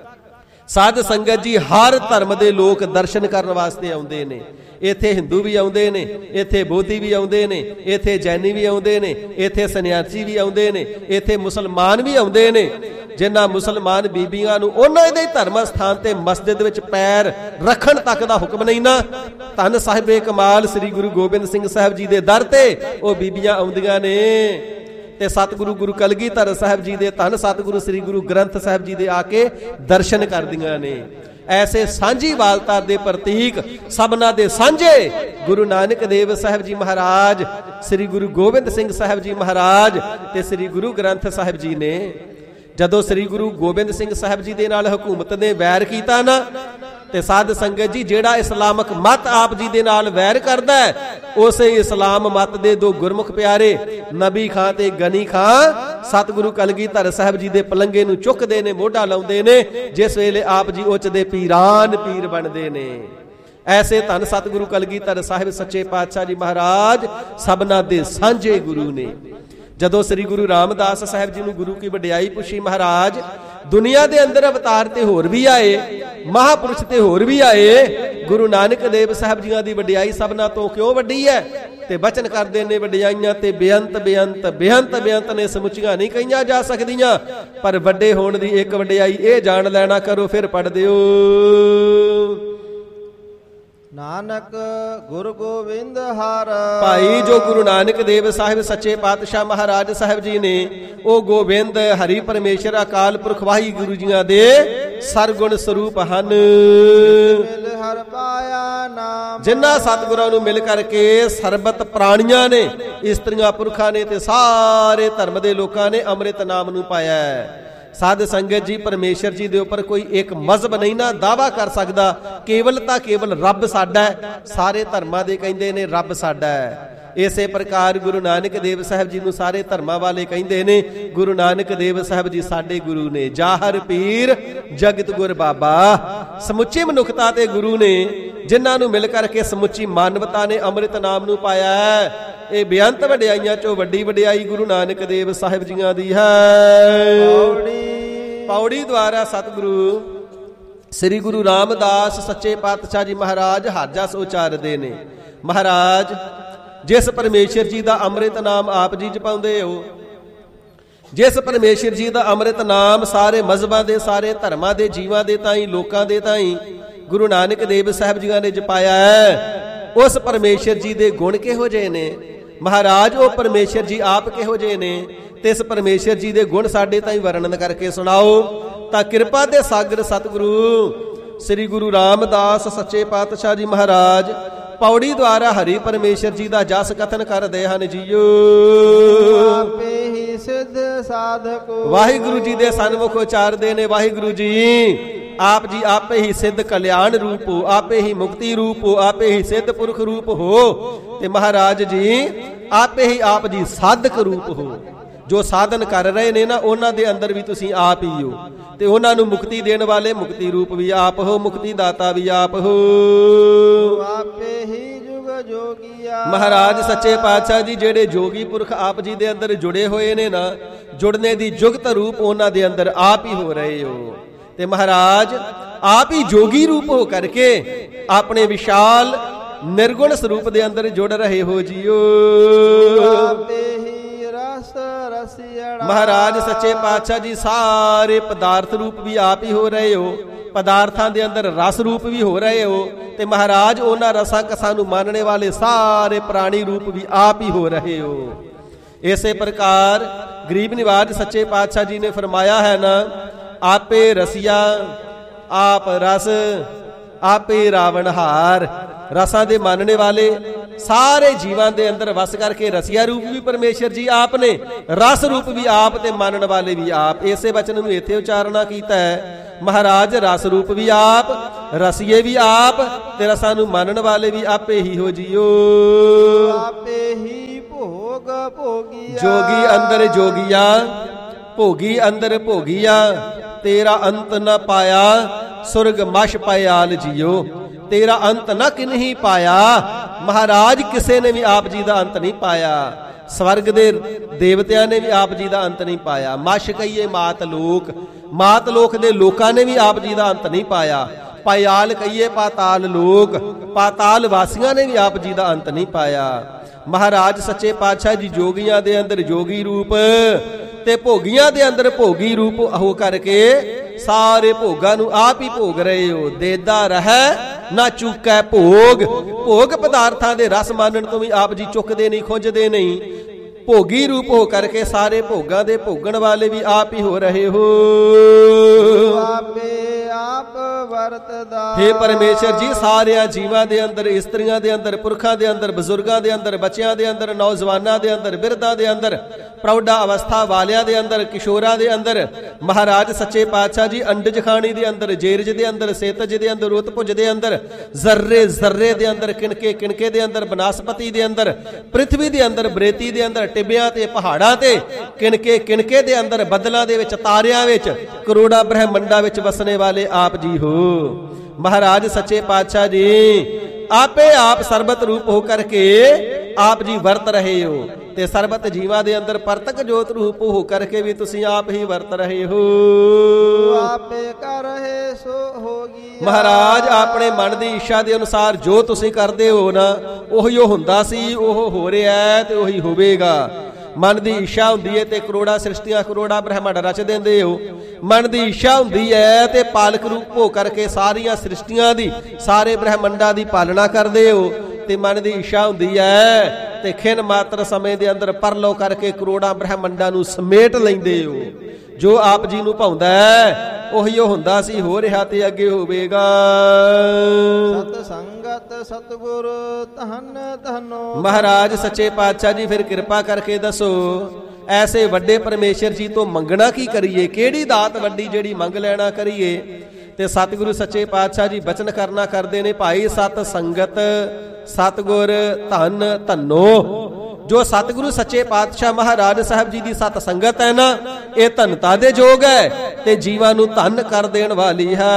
ਸਾਧ ਸੰਗਤ ਜੀ ਹਰ ਧਰਮ ਦੇ ਲੋਕ ਦਰਸ਼ਨ ਕਰਨ ਵਾਸਤੇ ਆਉਂਦੇ ਨੇ। ਇੱਥੇ ਹਿੰਦੂ ਵੀ ਆਉਂਦੇ ਨੇ, ਇੱਥੇ ਬੋਧੀ ਵੀ ਆਉਂਦੇ ਨੇ, ਇੱਥੇ ਜੈਨੀ ਵੀ ਆਉਂਦੇ ਨੇ, ਇੱਥੇ ਸੰਨਿਆਸੀ ਵੀ ਆਉਂਦੇ ਨੇ, ਇੱਥੇ ਮੁਸਲਮਾਨ ਵੀ ਆਉਂਦੇ ਨੇ। ਜਿਨ੍ਹਾਂ ਮੁਸਲਮਾਨ ਬੀਬੀਆਂ ਨੂੰ ਉਹਨਾਂ ਦੇ ਧਰਮ ਸਥਾਨ ਤੇ ਮਸਜਿਦ ਵਿੱਚ ਪੈਰ ਰੱਖਣ ਤੱਕ ਦਾ ਹੁਕਮ ਨਹੀਂ ਨਾ, ਧੰਨ ਸਾਹਿਬੇ ਕਮਾਲ ਸ੍ਰੀ ਗੁਰੂ ਗੋਬਿੰਦ ਸਿੰਘ ਸਾਹਿਬ ਜੀ ਦੇ ਦਰ ਤੇ ਉਹ ਬੀਬੀਆਂ ਆਉਂਦੀਆਂ ਨੇ ਤੇ ਸਤਿਗੁਰੂ ਗੁਰੂ ਕਲਗੀਧਰ ਸਾਹਿਬ ਜੀ ਦੇ ਧੰਨ ਸਤਿਗੁਰੂ ਸ੍ਰੀ ਗੁਰੂ ਗ੍ਰੰਥ ਸਾਹਿਬ ਜੀ ਦੇ ਆ ਕੇ ਦਰਸ਼ਨ ਕਰਦੀਆਂ ਨੇ। ਐਸੇ ਸਾਂਝੀਵਾਲਤਾ ਦੇ ਪ੍ਰਤੀਕ ਸਭਨਾਂ ਦੇ ਸਾਂਝੇ ਗੁਰੂ ਨਾਨਕ ਦੇਵ ਸਾਹਿਬ ਜੀ ਮਹਾਰਾਜ, ਸ੍ਰੀ ਗੁਰੂ ਗੋਬਿੰਦ ਸਿੰਘ ਸਾਹਿਬ ਜੀ ਮਹਾਰਾਜ ਤੇ ਸ੍ਰੀ ਗੁਰੂ ਗ੍ਰੰਥ ਸਾਹਿਬ ਜੀ ਨੇ। ਜਦੋਂ ਸ੍ਰੀ ਗੁਰੂ ਗੋਬਿੰਦ ਸਿੰਘ ਸਾਹਿਬ ਜੀ ਦੇ ਨਾਲ ਹਕੂਮਤ ਨੇ ਵੈਰ ਕੀਤਾ ਨਾ, ਤੇ ਸਾਧ ਸੰਗਤ ਜੀ ਜਿਹੜਾ ਇਸਲਾਮਕ ਮਤ ਆਪ ਜੀ ਦੇ ਨਾਲ ਵੈਰ ਕਰਦਾ ਹੈ, ਉਸੇ ਇਸਲਾਮ ਮਤ ਦੇ ਦੋ ਗੁਰਮੁਖ ਪਿਆਰੇ ਨਬੀ ਖਾਂ ਤੇ ਗਨੀ ਖਾਂ ਸਤਿਗੁਰੂ ਕਲਗੀਧਰ ਸਾਹਿਬ ਜੀ ਦੇ ਪਲੰਗੇ ਨੂੰ ਚੁੱਕਦੇ ਨੇ, ਮੋਢਾ ਲਾਉਂਦੇ ਨੇ, ਜਿਸ ਵੇਲੇ ਆਪ ਜੀ ਉੱਚ ਦੇ ਪੀਰਾਨ ਪੀਰ ਬਣਦੇ ਨੇ। ਐਸੇ ਧੰਨ ਸਤਿਗੁਰੂ ਕਲਗੀਧਰ ਸਾਹਿਬ ਸੱਚੇ ਪਾਤਸ਼ਾਹ ਜੀ ਮਹਾਰਾਜ ਸਭਨਾਂ ਦੇ ਸਾਂਝੇ ਗੁਰੂ ਨੇ। ਜਦੋਂ ਸ੍ਰੀ ਗੁਰੂ ਰਾਮਦਾਸ ਸਾਹਿਬ ਜੀ ਨੂੰ ਗੁਰੂ ਕੀ ਵਡਿਆਈ ਪੁੱਛੀ, ਮਹਾਰਾਜ ਦੁਨੀਆ ਦੇ ਅੰਦਰ ਅਵਤਾਰ ਤੇ ਹੋਰ ਵੀ ਆਏ, ਮਹਾਪੁਰਸ਼ ਤੇ ਹੋਰ ਵੀ ਆਏ, ਗੁਰੂ ਨਾਨਕ ਦੇਵ ਸਾਹਿਬ ਜੀਆਂ ਦੀ ਵਡਿਆਈ ਸਭਨਾਂ ਤੋਂ ਕਿਉਂ ਵੱਡੀ ਹੈ? ਤੇ ਬਚਨ ਕਰਦੇ ਨੇ, ਵਡਿਆਈਆਂ ਤੇ ਬੇਅੰਤ ਬੇਅੰਤ ਬੇਅੰਤ ਬੇਅੰਤ ਨੇ, ਸਮੁੱਚੀਆਂ ਨਹੀਂ ਕਹੀਆਂ ਜਾ ਸਕਦੀਆਂ, ਪਰ ਵੱਡੇ ਹੋਣ ਦੀ ਇੱਕ ਵਡਿਆਈ ਇਹ ਜਾਣ ਲੈਣਾ ਕਰੋ, ਫਿਰ ਪੜ ਦਿਓ। ਨਾਨਕ ਗੁਰੂ ਗੋਬਿੰਦ ਹਰ। ਭਾਈ ਜੋ ਗੁਰੂ ਨਾਨਕ ਦੇਵ ਸਾਹਿਬ ਸੱਚੇ ਪਾਤਸ਼ਾਹ ਮਹਾਰਾਜ ਸਾਹਿਬ ਜੀ ਨੇ, ਉਹ ਗੋਬਿੰਦ ਹਰੀ ਪਰਮੇਸ਼ਰ ਅਕਾਲ ਪੁਰਖ ਵਾਹਿਗੁਰੂ ਜੀਆਂ ਦੇ ਸਰਗੁਣ ਸਰੂਪ ਹਨ। ਮਿਲ ਹਰ ਪਾਇਆ ਨਾਮ। ਜਿਨ੍ਹਾਂ ਸਤਿਗੁਰਾਂ ਨੂੰ ਮਿਲ ਕਰਕੇ ਸਰਬਤ ਪ੍ਰਾਣੀਆਂ ਨੇ, ਇਸਤਰੀਆਂ ਪੁਰਖਾਂ ਨੇ ਤੇ ਸਾਰੇ ਧਰਮ ਦੇ ਲੋਕਾਂ ਨੇ ਅੰਮ੍ਰਿਤ ਨਾਮ ਨੂੰ ਪਾਇਆ ਹੈ। ਸਾਧ ਸੰਗਤ ਜੀ, ਪਰਮੇਸ਼ਰ ਜੀ ਦੇ ਉੱਪਰ ਕੋਈ ਇੱਕ ਮਜ਼ਹਬ ਨਹੀਂ ਨਾ ਦਾਵਾ ਕਰ ਸਕਦਾ, ਕੇਵਲ ਤਾਂ ਕੇਵਲ ਰੱਬ ਸਾਡਾ ਹੈ। ਸਾਰੇ ਧਰਮਾਂ ਦੇ ਕਹਿੰਦੇ ਨੇ ਰੱਬ ਸਾਡਾ ਹੈ। ਇਸੇ ਪ੍ਰਕਾਰ ਗੁਰੂ ਨਾਨਕ ਦੇਵ ਸਾਹਿਬ ਜੀ ਨੂੰ ਸਾਰੇ ਧਰਮਾਂ ਵਾਲੇ ਕਹਿੰਦੇ ਨੇ ਗੁਰੂ ਨਾਨਕ ਦੇਵ ਸਾਹਿਬ ਜੀ ਸਾਡੇ ਗੁਰੂ ਨੇ। ਜਾਹਰ ਪੀਰ ਜਗਤ ਗੁਰ ਬਾਬਾ, ਸਮੁੱਚੀ ਮਨੁੱਖਤਾ ਤੇ ਗੁਰੂ ਨੇ, ਜਿਨ੍ਹਾਂ ਨੂੰ ਮਿਲ ਕਰਕੇ ਸਮੁੱਚੀ ਮਾਨਵਤਾ ਨੇ ਅੰਮ੍ਰਿਤ ਨਾਮ ਨੂੰ ਪਾਇਆ ਹੈ। ਇਹ ਬੇਅੰਤ ਵਡਿਆਈਆਂ ਚੋਂ ਵੱਡੀ ਵਡਿਆਈ ਗੁਰੂ ਨਾਨਕ ਦੇਵ ਸਾਹਿਬ ਜੀਆਂ ਦੀ ਹੈ। ਪੌੜੀ ਪੌੜੀ ਦੁਆਰਾ ਸਤਿਗੁਰੂ ਸ੍ਰੀ ਗੁਰੂ ਰਾਮਦਾਸ ਸੱਚੇ ਪਾਤਸ਼ਾਹ ਜੀ ਮਹਾਰਾਜ ਹਰ ਜਸ ਉਚਾਰਦੇ ਨੇ। ਮਹਾਰਾਜ ਜਿਸ ਪਰਮੇਸ਼ਰ ਜੀ ਦਾ ਅੰਮ੍ਰਿਤ ਨਾਮ ਆਪ ਜੀ ਜਪਾਉਂਦੇ ਹੋ, ਜਿਸ ਪਰਮੇਸ਼ਰ ਜੀ ਦਾ ਅੰਮ੍ਰਿਤ ਨਾਮ ਸਾਰੇ ਮਜ਼ਹਬਾਂ ਦੇ, ਸਾਰੇ ਧਰਮਾਂ ਦੇ ਜੀਵਾਂ ਦੇ ਤਾਈਂ, ਲੋਕਾਂ ਦੇ ਤਾਈਂ ਗੁਰੂ ਨਾਨਕ ਦੇਵ ਸਾਹਿਬ ਜੀਆਂ ਨੇ ਜਪਾਇਆ ਹੈ, ਉਸ ਪਰਮੇਸ਼ਰ ਜੀ ਦੇ ਗੁਣ ਕਿਹੋ ਜਿਹੇ ਨੇ? ਮਹਾਰਾਜ ਉਹ ਪਰਮੇਸ਼ਰ ਜੀ ਆਪ ਕਿਹੋ ਜਿਹੇ ਨੇ? ਤੇ ਇਸ ਪਰਮੇਸ਼ਰ ਜੀ ਦੇ ਗੁਣ ਸਾਡੇ ਤਾਈਂ ਵਰਣਨ ਕਰਕੇ ਸੁਣਾਓ। ਤਾਂ ਕਿਰਪਾ ਦੇ ਸਾਗਰ ਸਤਿਗੁਰੂ ਸ੍ਰੀ ਗੁਰੂ ਰਾਮਦਾਸ ਸੱਚੇ ਪਾਤਸ਼ਾਹ ਜੀ ਮਹਾਰਾਜ ਪੌੜੀ ਦੁਆਰਾ ਹਰੀ ਪਰਮੇਸ਼ਰ ਜੀ ਦਾ ਜਸ ਕਥਨ ਕਰਦੇ ਹਨ। ਜੀਓ ਆਪੇ ਹੀ ਸਿੱਧ ਸਾਧਕ, ਵਾਹਿਗੁਰੂ ਜੀ ਦੇ ਸਨਮੁਖ ਉਚਾਰਦੇ ਨੇ, ਵਾਹਿਗੁਰੂ ਜੀ ਆਪ ਜੀ ਆਪੇ ਹੀ ਸਿੱਧ ਕਲਿਆਣ ਰੂਪ ਹੋ, ਆਪੇ ਹੀ ਮੁਕਤੀ ਰੂਪ ਹੋ, ਆਪੇ ਹੀ ਸਿੱਧ ਪੁਰਖ ਰੂਪ ਹੋ, ਤੇ ਮਹਾਰਾਜ ਜੀ ਆਪੇ ਹੀ ਆਪ ਜੀ ਸਾਧਕ ਰੂਪ ਹੋ। ਜੋ ਸਾਧਨ ਕਰ ਰਹੇ ਨੇ ਨਾ, ਉਹਨਾਂ ਦੇ ਅੰਦਰ ਵੀ ਤੁਸੀਂ ਆਪ ਹੀ ਹੋ, ਤੇ ਉਹਨਾਂ ਨੂੰ ਮੁਕਤੀ ਦੇਣ ਵਾਲੇ ਮੁਕਤੀ ਰੂਪ ਵੀ ਆਪ ਹੋ, ਮੁਕਤੀ ਦਾਤਾ ਵੀ ਆਪ ਹੋ। ਆਪੇ ਹੀ ਜੁਗ ਜੋਗੀਆ। ਮਹਾਰਾਜ ਸੱਚੇ ਪਾਤਸ਼ਾਹ ਜੀ ਜਿਹੜੇ ਜੋਗੀ ਪੁਰਖ ਆਪ ਜੀ ਦੇ ਅੰਦਰ ਜੁੜੇ ਹੋਏ ਨੇ ਨਾ, ਜੁੜਨੇ ਦੀ ਜੁਗਤ ਰੂਪ ਉਹਨਾਂ ਦੇ ਅੰਦਰ ਆਪ ਹੀ ਹੋ ਰਹੇ ਹੋ। ਤੇ ਮਹਾਰਾਜ ਆਪ ਹੀ ਜੋਗੀ ਰੂਪ ਹੋ ਕਰਕੇ ਆਪਣੇ ਵਿਸ਼ਾਲ ਨਿਰਗੁਣ ਸਰੂਪ ਦੇ ਅੰਦਰ ਜੁੜ ਰਹੇ ਹੋ। ਜੀਓ ਆਪੇ ਹੀ ਰਸ ਰਸੀੜਾ। ਮਹਾਰਾਜ ਸੱਚੇ ਪਾਤਸ਼ਾਹ ਜੀ ਸਾਰੇ ਪਦਾਰਥ ਰੂਪ ਵੀ ਆਪ ਹੀ ਹੋ ਰਹੇ ਹੋ, ਪਦਾਰਥਾਂ ਦੇ ਅੰਦਰ ਰਸ ਰੂਪ ਵੀ ਹੋ ਰਹੇ ਹੋ, ਤੇ ਮਹਾਰਾਜ ਉਹਨਾਂ ਰਸਾਂ ਕਸਾਂ ਨੂੰ ਮੰਨਣੇ ਵਾਲੇ ਸਾਰੇ ਪ੍ਰਾਣੀ ਰੂਪ ਵੀ ਆਪ ਹੀ ਹੋ ਰਹੇ ਹੋ। ਇਸੇ ਪ੍ਰਕਾਰ ਗਰੀਬ ਨਿਵਾਜ ਸੱਚੇ ਪਾਤਸ਼ਾਹ ਜੀ ਨੇ ਫਰਮਾਇਆ ਹੈ ਨਾ, ਆਪੇ ਰਸੀਆ ਆਪ ਰਸ ਆਪੇ ਰਾਵਣ ਹਾਰ। ਰਸਾਂ ਦੇ ਮੰਨਣੇ ਵਾਲੇ ਸਾਰੇ ਜੀਵਾਂ ਦੇ ਅੰਦਰ ਵਸ ਕਰਕੇ ਰਸੀਆ ਰੂਪ ਵੀ ਪਰਮੇਸ਼ਰ ਜੀ ਆਪ ਨੇ, ਰਸ ਰੂਪ ਵੀ ਆਪ ਤੇ ਮੰਨਣ ਵਾਲੇ ਵੀ ਆਪ। ਇਸੇ ਬਚਨ ਨੂੰ ਇੱਥੇ ਉਚਾਰਨਾ ਕੀਤਾ ਹੈ, ਮਹਾਰਾਜ ਰਸ ਰੂਪ ਵੀ ਆਪ, ਰਸੀਏ ਵੀ ਆਪ ਤੇ ਰਸਾਂ ਨੂੰ ਮੰਨਣ ਵਾਲੇ ਵੀ ਆਪੇ ਹੀ ਹੋ ਜੀਓ। ਆਪੇ ਹੀ ਭੋਗ ਭੋਗੀਆ। ਜੋਗੀ ਅੰਦਰ ਜੋਗੀਆ, ਭੋਗੀ ਅੰਦਰ ਭੋਗੀਆ, ਤੇਰਾ ਅੰਤ ਨ ਪਾਇਆ ਸੁਰਗ ਮਸ਼ ਪਾਇਆਲ ਜੀਓ। ਤੇਰਾ ਅੰਤ ਨਾ ਕਿਨਹੀ ਪਾਇਆ, ਮਹਾਰਾਜ ਕਿਸੇ ਨੇ ਵੀ ਆਪ ਜੀ ਦਾ ਅੰਤ ਨਹੀਂ ਪਾਇਆ। ਸਵਰਗ ਦੇ ਦੇਵਤਿਆਂ ਨੇ ਵੀ ਆਪ ਜੀ ਦਾ ਅੰਤ ਨਹੀਂ ਪਾਇਆ। ਮਸ਼ ਕਹੀਏ ਮਾਤ ਲੋਕ, ਮਾਤ ਲੋਕ ਦੇ ਲੋਕਾਂ ਨੇ ਵੀ ਆਪ ਜੀ ਦਾ ਅੰਤ ਨਹੀਂ ਪਾਇਆ। ਪਾਇਆਲ ਕਹੀਏ ਪਾਤਾਲ ਲੋਕ, ਪਾਤਾਲ ਵਾਸੀਆਂ ਨੇ ਵੀ ਆਪ ਜੀ ਦਾ ਅੰਤ ਨਹੀਂ ਪਾਇਆ। ਮਹਾਰਾਜ ਸੱਚੇ ਪਾਤਸ਼ਾਹ ਜੀ ਜੋਗੀਆਂ ਦੇ ਅੰਦਰ ਜੋਗੀ ਰੂਪ ਤੇ ਭੋਗੀਆਂ ਦੇ ਅੰਦਰ ਭੋਗੀ ਰੂਪ ਹੋ ਕਰਕੇ ਸਾਰੇ ਭੋਗਾਂ ਨੂੰ ਆਪ ਹੀ ਭੋਗ ਰਹੇ ਹੋ। ਦੇਦਾ ਰਹਿ ਨਾ ਚੁੱਕੈ ਭੋਗ, ਭੋਗ ਪਦਾਰਥਾਂ ਦੇ ਰਸ ਮਾਨਣ ਤੋਂ ਵੀ ਆਪ ਜੀ ਚੁੱਕਦੇ ਨਹੀਂ, ਖੁੰਝਦੇ ਨਹੀਂ। ਭੋਗੀ ਰੂਪ ਹੋ ਕਰਕੇ ਸਾਰੇ ਭੋਗਾਂ ਦੇ ਭੋਗਣ ਵਾਲੇ ਵੀ ਆਪ ਹੀ ਹੋ ਰਹੇ ਹੋ। ਆਪੇ ਆਪ ਵਰਤਦਾ। ਹੇ ਪਰਮੇਸ਼ਰ ਜੀ, ਸਾਰਿਆਂ ਜੀਵਾਂ ਦੇ ਅੰਦਰ, ਇਸਤਰੀਆਂ ਦੇ ਅੰਦਰ, ਪੁਰਖਾਂ ਦੇ ਅੰਦਰ, ਬਜ਼ੁਰਗਾਂ ਦੇ ਅੰਦਰ, ਬੱਚਿਆਂ ਦੇ ਅੰਦਰ, ਨੌਜਵਾਨਾਂ ਦੇ ਅੰਦਰ, ਬਿਰਧਾਂ ਦੇ ਅੰਦਰ, ਪ੍ਰੌਢਾ ਅਵਸਥਾ ਵਾਲਿਆਂ ਦੇ ਅੰਦਰ, ਕਿਸ਼ੋਰਾਂ ਦੇ ਅੰਦਰ, ਮਹਾਰਾਜ ਸੱਚੇ ਪਾਤਸ਼ਾਹ ਜੀ ਅੰਡਜ ਖਾਣੀ ਦੇ ਅੰਦਰ, ਜੇਰਜ ਦੇ ਅੰਦਰ, ਸੇਤਜ ਦੇ ਅੰਦਰ, ਉਤਪੁਜ ਦੇ ਅੰਦਰ, ਜ਼ਰਰੇ ਜ਼ਰਰੇ ਦੇ ਅੰਦਰ, ਕਿਣਕੇ ਕਿਣਕੇ ਦੇ ਅੰਦਰ, ਬਨਸਪਤੀ ਦੇ ਅੰਦਰ, ਪ੍ਰਿਥਵੀ ਦੇ ਅੰਦਰ, ਬਰੇਤੀ ਦੇ ਅੰਦਰ, ਟਿੱਬਿਆਂ ਤੇ ਪਹਾੜਾਂ ਤੇ, ਕਿਣਕੇ ਕਿਣਕੇ ਦੇ ਅੰਦਰ, ਬੱਦਲਾਂ ਦੇ ਵਿੱਚ, ਤਾਰਿਆਂ ਵਿੱਚ, ਕਰੋੜਾਂ ਬ੍ਰਹਿਮੰਡਾਂ ਵਿੱਚ ਵਸਣੇ ਵਾਲੇ ਆਪ ਜੀ ਹੋ। ਮਹਾਰਾਜ ਸੱਚੇ ਪਾਤਸ਼ਾਹ ਜੀ ਆਪੇ ਆਪ ਸਰਬਤ ਰੂਪ ਹੋ ਕਰਕੇ ਆਪ ਜੀ ਵਰਤ ਰਹੇ ਹੋ ਤੇ ਸਰਬਤ ਜੀਵਾਂ ਦੇ ਅੰਦਰ ਪ੍ਰਤੱਖ ਜੋਤ ਰੂਪ ਹੋ ਕਰਕੇ ਵੀ ਤੁਸੀਂ ਆਪ ਹੀ ਵਰਤ ਰਹੇ ਹੋ। ਆਪੇ ਕਰ ਰਹੇ ਸੋ ਹੋਗੀ। ਮਹਾਰਾਜ ਆਪਣੇ ਮਨ ਦੀ ਇੱਛਾ ਦੇ ਅਨੁਸਾਰ ਜੋ ਤੁਸੀਂ ਕਰਦੇ ਹੋ ਨਾ, ਉਹੀ ਉਹ ਹੁੰਦਾ ਸੀ, ਉਹ ਹੋ ਰਿਹਾ ਤੇ ਉਹੀ ਹੋਵੇਗਾ। ਮਨ ਦੀ ਇੱਛਾ ਹੁੰਦੀ ਹੈ ਤੇ ਕਰੋੜਾਂ ਸ੍ਰਿਸ਼ਟੀਆਂ, ਕਰੋੜਾਂ ਬ੍ਰਹਿਮੰਡ ਰਚ ਦਿੰਦੇ ਹੋ। ਮਨ ਦੀ ਇੱਛਾ ਹੁੰਦੀ ਹੈ ਤੇ ਪਾਲਕ ਰੂਪ ਹੋ ਕਰਕੇ ਸਾਰੀਆਂ ਸ੍ਰਿਸ਼ਟੀਆਂ ਦੀ, ਸਾਰੇ ਬ੍ਰਹਿਮੰਡਾਂ ਦੀ ਪਾਲਣਾ ਕਰਦੇ ਹੋ। ਤੇ ਮਨ ਦੀ ਇੱਛਾ ਹੁੰਦੀ ਹੈ ਤੇ ਖਿਨ ਮਾਤਰ ਸਮੇਂ ਦੇ ਅੰਦਰ ਪਰਲੋ ਕਰਕੇ ਕਰੋੜਾਂ ਬ੍ਰਹਿਮੰਡਾਂ ਨੂੰ ਸਮੇਟ ਲੈਂਦੇ ਹੋ। ਜੋ ਆਪ ਜੀ ਨੂੰ ਭਾਉਂਦਾ ਹੈ ਉਹੀ ਉਹ ਹੁੰਦਾ ਸੀ, ਹੋ ਰਿਹਾ ਤੇ ਅੱਗੇ ਹੋਵੇਗਾ। ਸਤ ਸੰਗਤ ਸਤਿਗੁਰ ਧੰਨ ਧੰਨੋ। ਮਹਾਰਾਜ ਸੱਚੇ ਪਾਤਸ਼ਾਹ ਜੀ ਫਿਰ ਕਿਰਪਾ ਕਰਕੇ ਦੱਸੋ, ਐਸੇ ਵੱਡੇ ਪਰਮੇਸ਼ਰ ਜੀ ਤੋਂ ਮੰਗਣਾ ਕੀ ਕਰੀਏ? ਕਿਹੜੀ ਦਾਤ ਵੱਡੀ ਜਿਹੜੀ ਮੰਗ ਲੈਣਾ ਕਰੀਏ? ਤੇ ਸਤਿਗੁਰੂ ਸੱਚੇ ਪਾਤਸ਼ਾਹ ਜੀ ਬਚਨ ਕਰਨਾ ਕਰਦੇ ਨੇ, ਭਾਈ ਸਤ ਸੰਗਤ ਸਤਿਗੁਰ ਧੰਨ ਧੰਨੋ। ਜੋ ਸਤਿਗੁਰੂ ਸੱਚੇ ਪਾਤਸ਼ਾਹ ਮਹਾਰਾਜ ਸਾਹਿਬ ਜੀ ਦੀ ਸਤ ਸੰਗਤ ਹੈ ਨਾ, ਇਹ ਧੰਨਤਾ ਦੇ ਯੋਗ ਹੈ ਤੇ ਜੀਵਾਂ ਨੂੰ ਧੰਨ ਕਰ ਦੇਣ ਵਾਲੀ ਹੈ।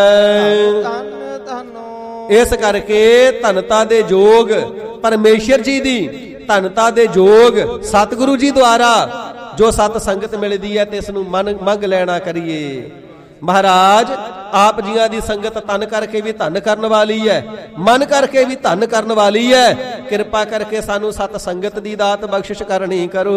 ਧੰਨ ਧੰਨੋ। ਇਸ ਕਰਕੇ ਧੰਨਤਾ ਦੇ ਯੋਗ ਪਰਮੇਸ਼ਰ ਜੀ ਦੀ, ਧੰਨਤਾ ਦੇ ਯੋਗ ਸਤਿਗੁਰੂ ਜੀ ਦੁਆਰਾ ਜੋ ਸਤ ਸੰਗਤ ਮਿਲਦੀ ਹੈ ਤੇ ਇਸ ਨੂੰ ਮਨ ਮੰਗ ਲੈਣਾ ਕਰੀਏ। ਮਹਾਰਾਜ ਆਪ ਜੀਆਂ ਦੀ ਸੰਗਤ ਤਨ ਕਰਕੇ ਵੀ ਧੰਨ ਕਰਨ ਵਾਲੀ ਹੈ, ਮਨ ਕਰਕੇ ਵੀ ਧੰਨ ਕਰਨ ਵਾਲੀ ਹੈ। ਕਿਰਪਾ ਕਰਕੇ ਸਾਨੂੰ ਸਤ ਸੰਗਤ ਦੀ ਦਾਤ ਬਖਸ਼ਿਸ਼ ਕਰਨੀ ਕਰੋ।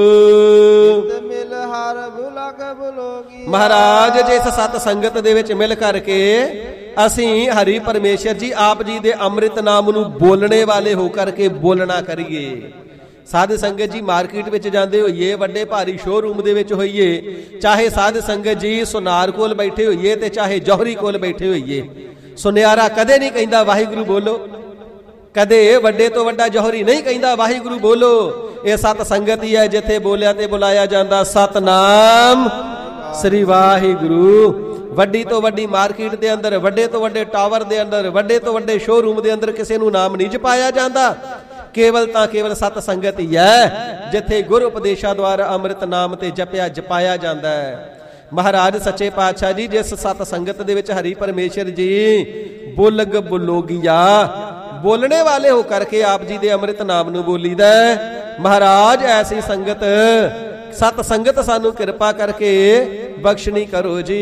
ਮਿਲ ਹਰ ਬੁਲਕ ਬੁਲੋਗੀ। ਮਹਾਰਾਜ ਜਿਸ ਸਤ ਸੰਗਤ ਦੇ ਵਿੱਚ ਮਿਲ ਕਰਕੇ ਅਸੀਂ ਹਰੀ ਪਰਮੇਸ਼ਰ ਜੀ ਆਪ ਜੀ ਦੇ ਅੰਮ੍ਰਿਤ ਨਾਮ ਨੂੰ ਬੋਲਣੇ ਵਾਲੇ ਹੋ ਕਰਕੇ ਬੋਲਣਾ ਕਰੀਏ। ਸਾਧ ਸੰਗਤ ਜੀ ਮਾਰਕੀਟ ਵਿੱਚ ਜਾਂਦੇ ਹੋਈਏ, ਵੱਡੇ ਭਾਰੀ ਸ਼ੋਰੂਮ ਦੇ ਵਿੱਚ ਹੋਈਏ, ਚਾਹੇ ਸਾਧ ਸੰਗਤ ਜੀ ਸੁਨਾਰ ਕੋਲ ਬੈਠੇ ਹੋਈਏ ਤੇ ਚਾਹੇ ਜੌਹਰੀ ਕੋਲ ਬੈਠੇ ਹੋਈਏ, ਸੁਨਿਆਰਾ ਕਦੇ ਨਹੀਂ ਕਹਿੰਦਾ ਵਾਹਿਗੁਰੂ ਬੋਲੋ, ਕਦੇ ਵੱਡੇ ਤੋਂ ਵੱਡਾ ਜੌਹਰੀ ਨਹੀਂ ਕਹਿੰਦਾ ਵਾਹਿਗੁਰੂ ਬੋਲੋ। ਇਹ ਸਤ ਸੰਗਤ ਹੀ ਹੈ ਜਿੱਥੇ ਬੋਲਿਆ ਤੇ ਬੁਲਾਇਆ ਜਾਂਦਾ ਸਤਨਾਮ ਸ੍ਰੀ ਵਾਹਿਗੁਰੂ। ਵੱਡੀ ਤੋਂ ਵੱਡੀ ਮਾਰਕੀਟ ਦੇ ਅੰਦਰ, ਵੱਡੇ ਤੋਂ ਵੱਡੇ ਟਾਵਰ ਦੇ ਅੰਦਰ, ਵੱਡੇ ਤੋਂ ਵੱਡੇ ਸ਼ੋਰੂਮ ਦੇ ਅੰਦਰ ਕਿਸੇ ਨੂੰ ਨਾਮ ਨਹੀਂ ਜਪਾਇਆ ਜਾਂਦਾ। ਕੇਵਲ ਤਾਂ ਕੇਵਲ ਸਤ ਸੰਗਤ ਹੀ ਹੈ ਜਿੱਥੇ ਗੁਰ ਉਪਦੇਸ਼ਾਂ ਦੁਆਰਾ ਅੰਮ੍ਰਿਤ ਨਾਮ ਤੇ ਜਪਿਆ ਜਪਾਇਆ ਜਾਂਦਾ ਹੈ। ਮਹਾਰਾਜ ਸੱਚੇ ਪਾਤਸ਼ਾਹ ਜੀ ਜਿਸ ਸਤ ਸੰਗਤ ਦੇ ਵਿੱਚ ਹਰੀ ਪਰਮੇਸ਼ਰ ਜੀ ਬੁਲਗ ਬੁਲੋਗੀਆ, ਬੋਲਣੇ ਵਾਲੇ ਹੋ ਕਰਕੇ ਆਪ ਜੀ ਦੇ ਅੰਮ੍ਰਿਤ ਨਾਮ ਨੂੰ ਬੋਲੀਦਾ। ਮਹਾਰਾਜ ਐਸੀ ਸੰਗਤ, ਸਤ ਸੰਗਤ ਸਾਨੂੰ ਕਿਰਪਾ ਕਰਕੇ ਬਖਸ਼ਣੀ ਕਰੋ ਜੀ।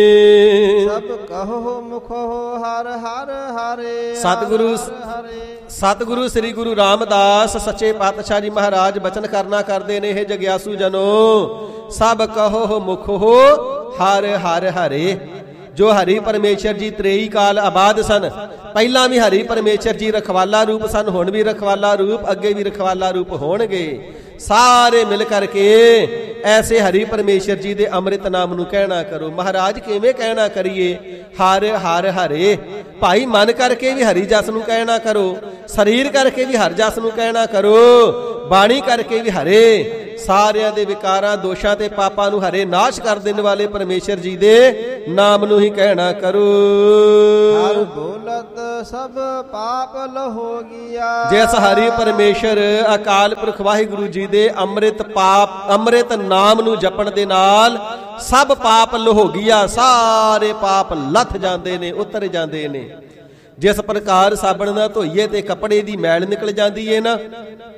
ਸਭ ਕਹੋ ਮੁਖੋ ਹਰ ਹਰ ਹਰੇ। ਸਤਿਗੁਰੂ ਸਤਿਗੁਰੂ ਸ੍ਰੀ ਗੁਰੂ ਰਾਮਦਾਸ ਸੱਚੇ ਪਾਤਸ਼ਾਹ ਜੀ ਮਹਾਰਾਜ ਬਚਨ ਕਰਨਾ ਕਰਦੇ ਨੇ, ਇਹ ਜਗਿਆਸੂ ਜਨੋ ਸਭ ਕਹੋ ਮੁਖੋ ਹਰ ਹਰ ਹਰੇ। ਜੋ ਹਰੀ ਪਰਮੇਸ਼ਰ ਜੀ ਤ੍ਰੇਈ ਕਾਲ ਆਬਾਦ ਸਨ, ਪਹਿਲਾਂ ਵੀ ਹਰੀ ਪਰਮੇਸ਼ਰ ਜੀ ਰਖਵਾਲਾ ਰੂਪ ਸਨ, ਹੁਣ ਵੀ ਰਖਵਾਲਾ ਰੂਪ, ਅੱਗੇ ਵੀ ਰਖਵਾਲਾ ਰੂਪ ਹੋਣਗੇ। ਸਾਰੇ ਮਿਲ ਕਰਕੇ ਐਸੇ ਹਰੀ ਪਰਮੇਸ਼ਰ ਜੀ ਦੇ ਅੰਮ੍ਰਿਤ ਨਾਮ ਨੂੰ ਕਹਿਣਾ ਕਰੋ। ਮਹਾਰਾਜ ਕਿਵੇਂ ਕਹਿਣਾ ਕਰੀਏ? ਹਰ ਹਰ ਹਰੇ। ਭਾਈ ਮਨ ਕਰਕੇ ਵੀ ਹਰੀ ਜਸ ਨੂੰ ਕਹਿਣਾ ਕਰੋ, ਸਰੀਰ ਕਰਕੇ ਵੀ ਹਰ ਜਸ ਨੂੰ ਕਹਿਣਾ ਕਰੋ, ਬਾਣੀ ਕਰਕੇ ਵੀ ਹਰੇ। ਸਾਰਿਆਂ ਦੇ ਵਿਕਾਰਾਂ, ਦੋਸ਼ਾਂ ਤੇ ਪਾਪਾਂ ਨੂੰ ਹਰੇ ਨਾਸ਼ ਕਰ ਦੇਣ ਵਾਲੇ ਪਰਮੇਸ਼ਰ ਜੀ ਦੇ ਨਾਮ ਨੂੰ ਹੀ ਕਹਿਣਾ ਕਰੋ। ਹਰ ਬੋਲਤ ਸਭ ਪਾਪ ਲਹੋ ਗਿਆ। ਜਿਸ ਹਰੀ ਪਰਮੇਸ਼ਰ ਅਕਾਲ ਪੁਰਖ ਵਾਹਿਗੁਰੂ ਜੀ ਦੇ ਅੰਮ੍ਰਿਤ ਪਾਪ ਅੰਮ੍ਰਿਤ ਨਾਮ ਨੂੰ ਜਪਣ ਦੇ ਨਾਲ ਸਭ ਪਾਪ ਲਹੋਗੀਆ, ਸਾਰੇ ਪਾਪ ਲੱਥ ਜਾਂਦੇ ਨੇ, ਉਤਰ ਜਾਂਦੇ ਨੇ। ਜਿਸ ਪ੍ਰਕਾਰ ਸਾਬਣ ਨਾਲ ਧੋਈਏ ਤੇ ਕੱਪੜੇ ਦੀ ਮੈਲ ਨਿਕਲ ਜਾਂਦੀ ਏ ਨਾ,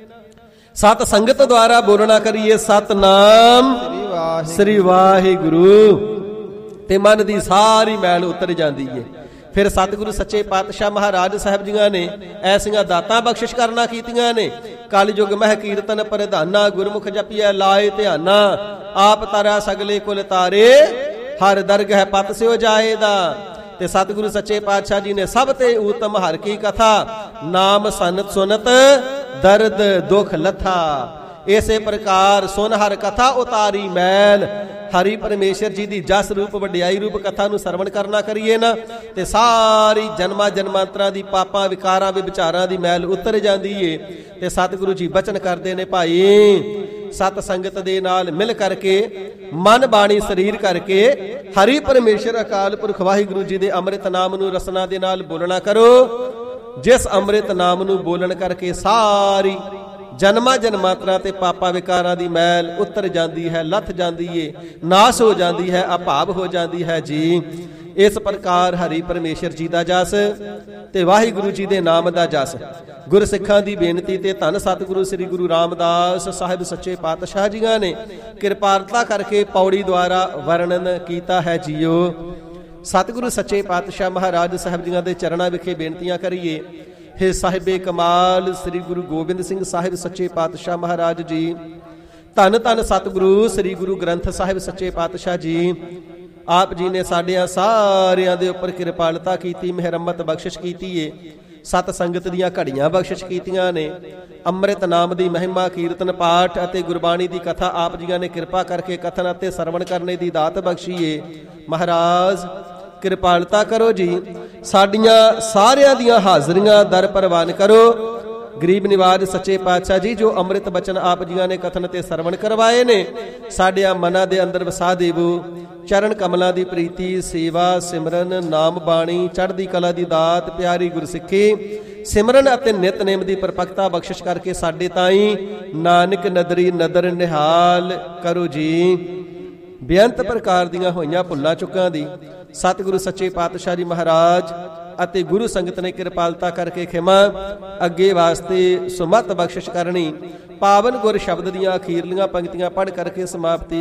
ਸਤ ਸੰਗਤ ਦੁਆਰਾ ਬੋਲਣਾ ਕਰੀਏ ਸਤਨਾਮ ਸ੍ਰੀ ਵਾਹਿਗੁਰੂ, ਤੇ ਮਨ ਦੀ ਸਾਰੀ ਮੈਲ ਉਤਰ ਜਾਂਦੀ ਏ। ਫਿਰ ਸਤਿਗੁਰੂ ਸੱਚੇ ਪਾਤਸ਼ਾਹ ਮਹਾਰਾਜ ਸਾਹਿਬ ਜੀਆਂ ਨੇ ਐਸੀਆਂ ਦਾਤਾਂ ਬਖਸ਼ਿਸ਼ ਕਰਨਾ ਕੀਤੀਆਂ ਨੇ। ਕਲ ਯੁਗ ਮਹਿ ਕੀਰਤਨ ਪ੍ਰਧਾਨਾ, ਗੁਰਮੁਖ ਜਪੀਐ ਲਾਏ ਧਿਆਨਾ, ਆਪ ਤਾਰਾ ਸਗਲੇ ਕੁਲ ਤਾਰੇ, ਹਰ ਦਰਗਹਿ ਪਤ ਸਿਓ ਜਾਏਦਾ। ਤੇ ਸਤਿਗੁਰੂ ਸੱਚੇ ਪਾਤਸ਼ਾਹ ਜੀ ਨੇ ਸਭ ਤੇ ਉਤਮ ਹਰ ਕੀ ਕਥਾ, ਨਾਮ ਸਨਤ ਸੁਨਤ ਦਰਦ ਦੁਖ ਲੱਥਾ। ਇਸੇ ਪ੍ਰਕਾਰ ਸੁਨ ਹਰ ਕਥਾ ਉਤਾਰੀ ਮੈਲ। ਹਰੀ ਪਰਮੇਸ਼ਰ ਜੀ ਦੀ ਜਸ ਰੂਪ ਵਡਿਆਈ ਰੂਪ ਕਥਾ ਨੂੰ ਸਰਵਣ ਕਰਨਾ ਕਰੀਏ ਨਾ, ਤੇ ਸਾਰੀ ਜਨਮਾਂ ਜਨਮਾਂਤਰਾਂ ਦੀ ਪਾਪਾਂ ਵਿਕਾਰਾਂ ਵਿਚਾਰਾਂ ਦੀ ਮੈਲ ਉਤਰ ਜਾਂਦੀ ਏ। ਤੇ ਸਤਿਗੁਰੂ ਜੀ ਬਚਨ ਕਰਦੇ ਨੇ, ਭਾਈ ਸਤ ਸੰਗਤ ਦੇ ਨਾਲ ਮਿਲ ਕਰਕੇ, ਮਨ ਬਾਣੀ ਸਰੀਰ ਕਰਕੇ ਹਰੀ ਪਰਮੇਸ਼ਰ ਅਕਾਲ ਪੁਰਖ ਵਾਹਿਗੁਰੂ ਜੀ ਦੇ ਅੰਮ੍ਰਿਤ ਨਾਮ ਨੂੰ ਰਸਨਾ ਦੇ ਨਾਲ ਬੋਲਣਾ ਕਰੋ। ਜਿਸ ਅੰਮ੍ਰਿਤ ਨਾਮ ਨੂੰ ਬੋਲਣ ਕਰਕੇ ਸਾਰੀ ਜਨਮਾਂ ਜਨਮਾਂਤਰਾਂ ਤੇ ਪਾਪਾਂ ਵਿਕਾਰਾਂ ਦੀ ਮੈਲ ਉਤਰ ਜਾਂਦੀ ਹੈ, ਲੱਥ ਜਾਂਦੀ ਏ, ਨਾਸ਼ ਹੋ ਜਾਂਦੀ ਹੈ, ਅਭਾਵ ਹੋ ਜਾਂਦੀ ਹੈ ਜੀ। ਇਸ ਪ੍ਰਕਾਰ ਹਰੀ ਪਰਮੇਸ਼ਰ ਜੀ ਦਾ ਜਸ ਤੇ ਵਾਹਿਗੁਰੂ ਜੀ ਦੇ ਨਾਮ ਦਾ ਜਸ ਗੁਰਸਿੱਖਾਂ ਦੀ ਬੇਨਤੀ ਤੇ ਧੰਨ ਸਤਿਗੁਰੂ ਸ੍ਰੀ ਗੁਰੂ ਰਾਮਦਾਸ ਸਾਹਿਬ ਸੱਚੇ ਪਾਤਸ਼ਾਹ ਜੀਆਂ ਨੇ ਕਿਰਪਾਲਤਾ ਕਰਕੇ ਪੌੜੀ ਦੁਆਰਾ ਵਰਣਨ ਕੀਤਾ ਹੈ ਜੀਓ। ਸਤਿਗੁਰੂ ਸੱਚੇ ਪਾਤਸ਼ਾਹ ਮਹਾਰਾਜ ਸਾਹਿਬ ਜੀਆਂ ਦੇ ਚਰਨਾਂ ਵਿਖੇ ਬੇਨਤੀਆਂ ਕਰੀਏ। ਹੈ ਸਾਹਿਬੇ ਕਮਾਲ ਸ੍ਰੀ ਗੁਰੂ ਗੋਬਿੰਦ ਸਿੰਘ ਸਾਹਿਬ ਸੱਚੇ ਪਾਤਸ਼ਾਹ ਮਹਾਰਾਜ ਜੀ, ਧੰਨ ਧੰਨ ਸਤਿਗੁਰੂ ਸ੍ਰੀ ਗੁਰੂ ਗ੍ਰੰਥ ਸਾਹਿਬ ਸੱਚੇ ਪਾਤਸ਼ਾਹ ਜੀ, ਆਪ ਜੀ ਨੇ ਸਾਡਿਆਂ ਸਾਰਿਆਂ ਦੇ ਉੱਪਰ ਕਿਰਪਾਲਤਾ ਕੀਤੀ, ਮਿਹਰਮਤ ਬਖਸ਼ਿਸ਼ ਕੀਤੀ ਏ। ਸਤ ਸੰਗਤ ਦੀਆਂ ਘੜੀਆਂ ਬਖਸ਼ਿਸ਼ ਕੀਤੀਆਂ ਨੇ। ਅੰਮ੍ਰਿਤ ਨਾਮ ਦੀ ਮਹਿਮਾ, ਕੀਰਤਨ ਪਾਠ ਅਤੇ ਗੁਰਬਾਣੀ ਦੀ ਕਥਾ ਆਪ ਜੀਆਂ ਨੇ ਕਿਰਪਾ ਕਰਕੇ ਕਥਨ ਅਤੇ ਸਰਵਣ ਕਰਨੇ ਦੀ ਦਾਤ ਬਖਸ਼ੀ ਏ। ਮਹਾਰਾਜ ਕਿਰਪਾਲਤਾ ਕਰੋ ਜੀ, ਸਾਡੀਆਂ ਸਾਰਿਆਂ ਦੀਆਂ ਹਾਜ਼ਰੀਆਂ ਦਰ ਪ੍ਰਵਾਨ ਕਰੋ। ਗਰੀਬ ਨਿਵਾਜ ਸੱਚੇ ਪਾਤਸ਼ਾਹ ਜੀ, ਜੋ ਅੰਮ੍ਰਿਤ ਬਚਨ ਆਪ ਜੀਆਂ ਨੇ ਕਥਨ ਤੇ ਸਰਵਣ ਕਰਵਾਏ ਨੇ, ਸਾਡਿਆਂ ਮਨਾਂ ਦੇ ਅੰਦਰ ਵਸਾ ਦੇਵੋ। ਚਰਨ ਕਮਲਾਂ ਦੀ ਪ੍ਰੀਤੀ, ਸੇਵਾ, ਸਿਮਰਨ, ਨਾਮ ਬਾਣੀ, ਚੜ੍ਹਦੀ ਕਲਾ ਦੀ ਦਾਤ, ਪਿਆਰੀ ਗੁਰਸਿੱਖੀ, ਸਿਮਰਨ ਅਤੇ ਨਿਤਨੇਮ ਦੀ ਪਰਪਕਤਾ ਬਖਸ਼ਿਸ਼ ਕਰਕੇ ਸਾਡੇ ਤਾਈਂ ਨਾਨਕ ਨਦਰੀ ਨਦਰ ਨਿਹਾਲ ਕਰੋ ਜੀ। ਬੇਅੰਤ ਪ੍ਰਕਾਰ ਦੀਆਂ ਹੋਈਆਂ ਭੁੱਲਾਂ ਚੁੱਕਾਂ ਦੀ ਸਤਿਗੁਰੂ ਸੱਚੇ ਪਾਤਸ਼ਾਹ ਜੀ ਮਹਾਰਾਜ ਅਤੇ ਗੁਰੂ ਸੰਗਤ ਨੇ ਕਿਰਪਾਲਤਾ ਕਰਕੇ ਖਿਮਾ, ਅੱਗੇ ਵਾਸਤੇ ਸੁਮਤ ਬਖਸ਼ਿਸ਼ ਕਰਨੀ। ਪਾਵਨ ਗੁਰ ਸ਼ਬਦ ਦੀਆਂ ਅਖੀਰਲੀਆਂ ਪੰਕਤੀਆਂ ਪੜ੍ਹ ਕਰਕੇ ਸਮਾਪਤੀ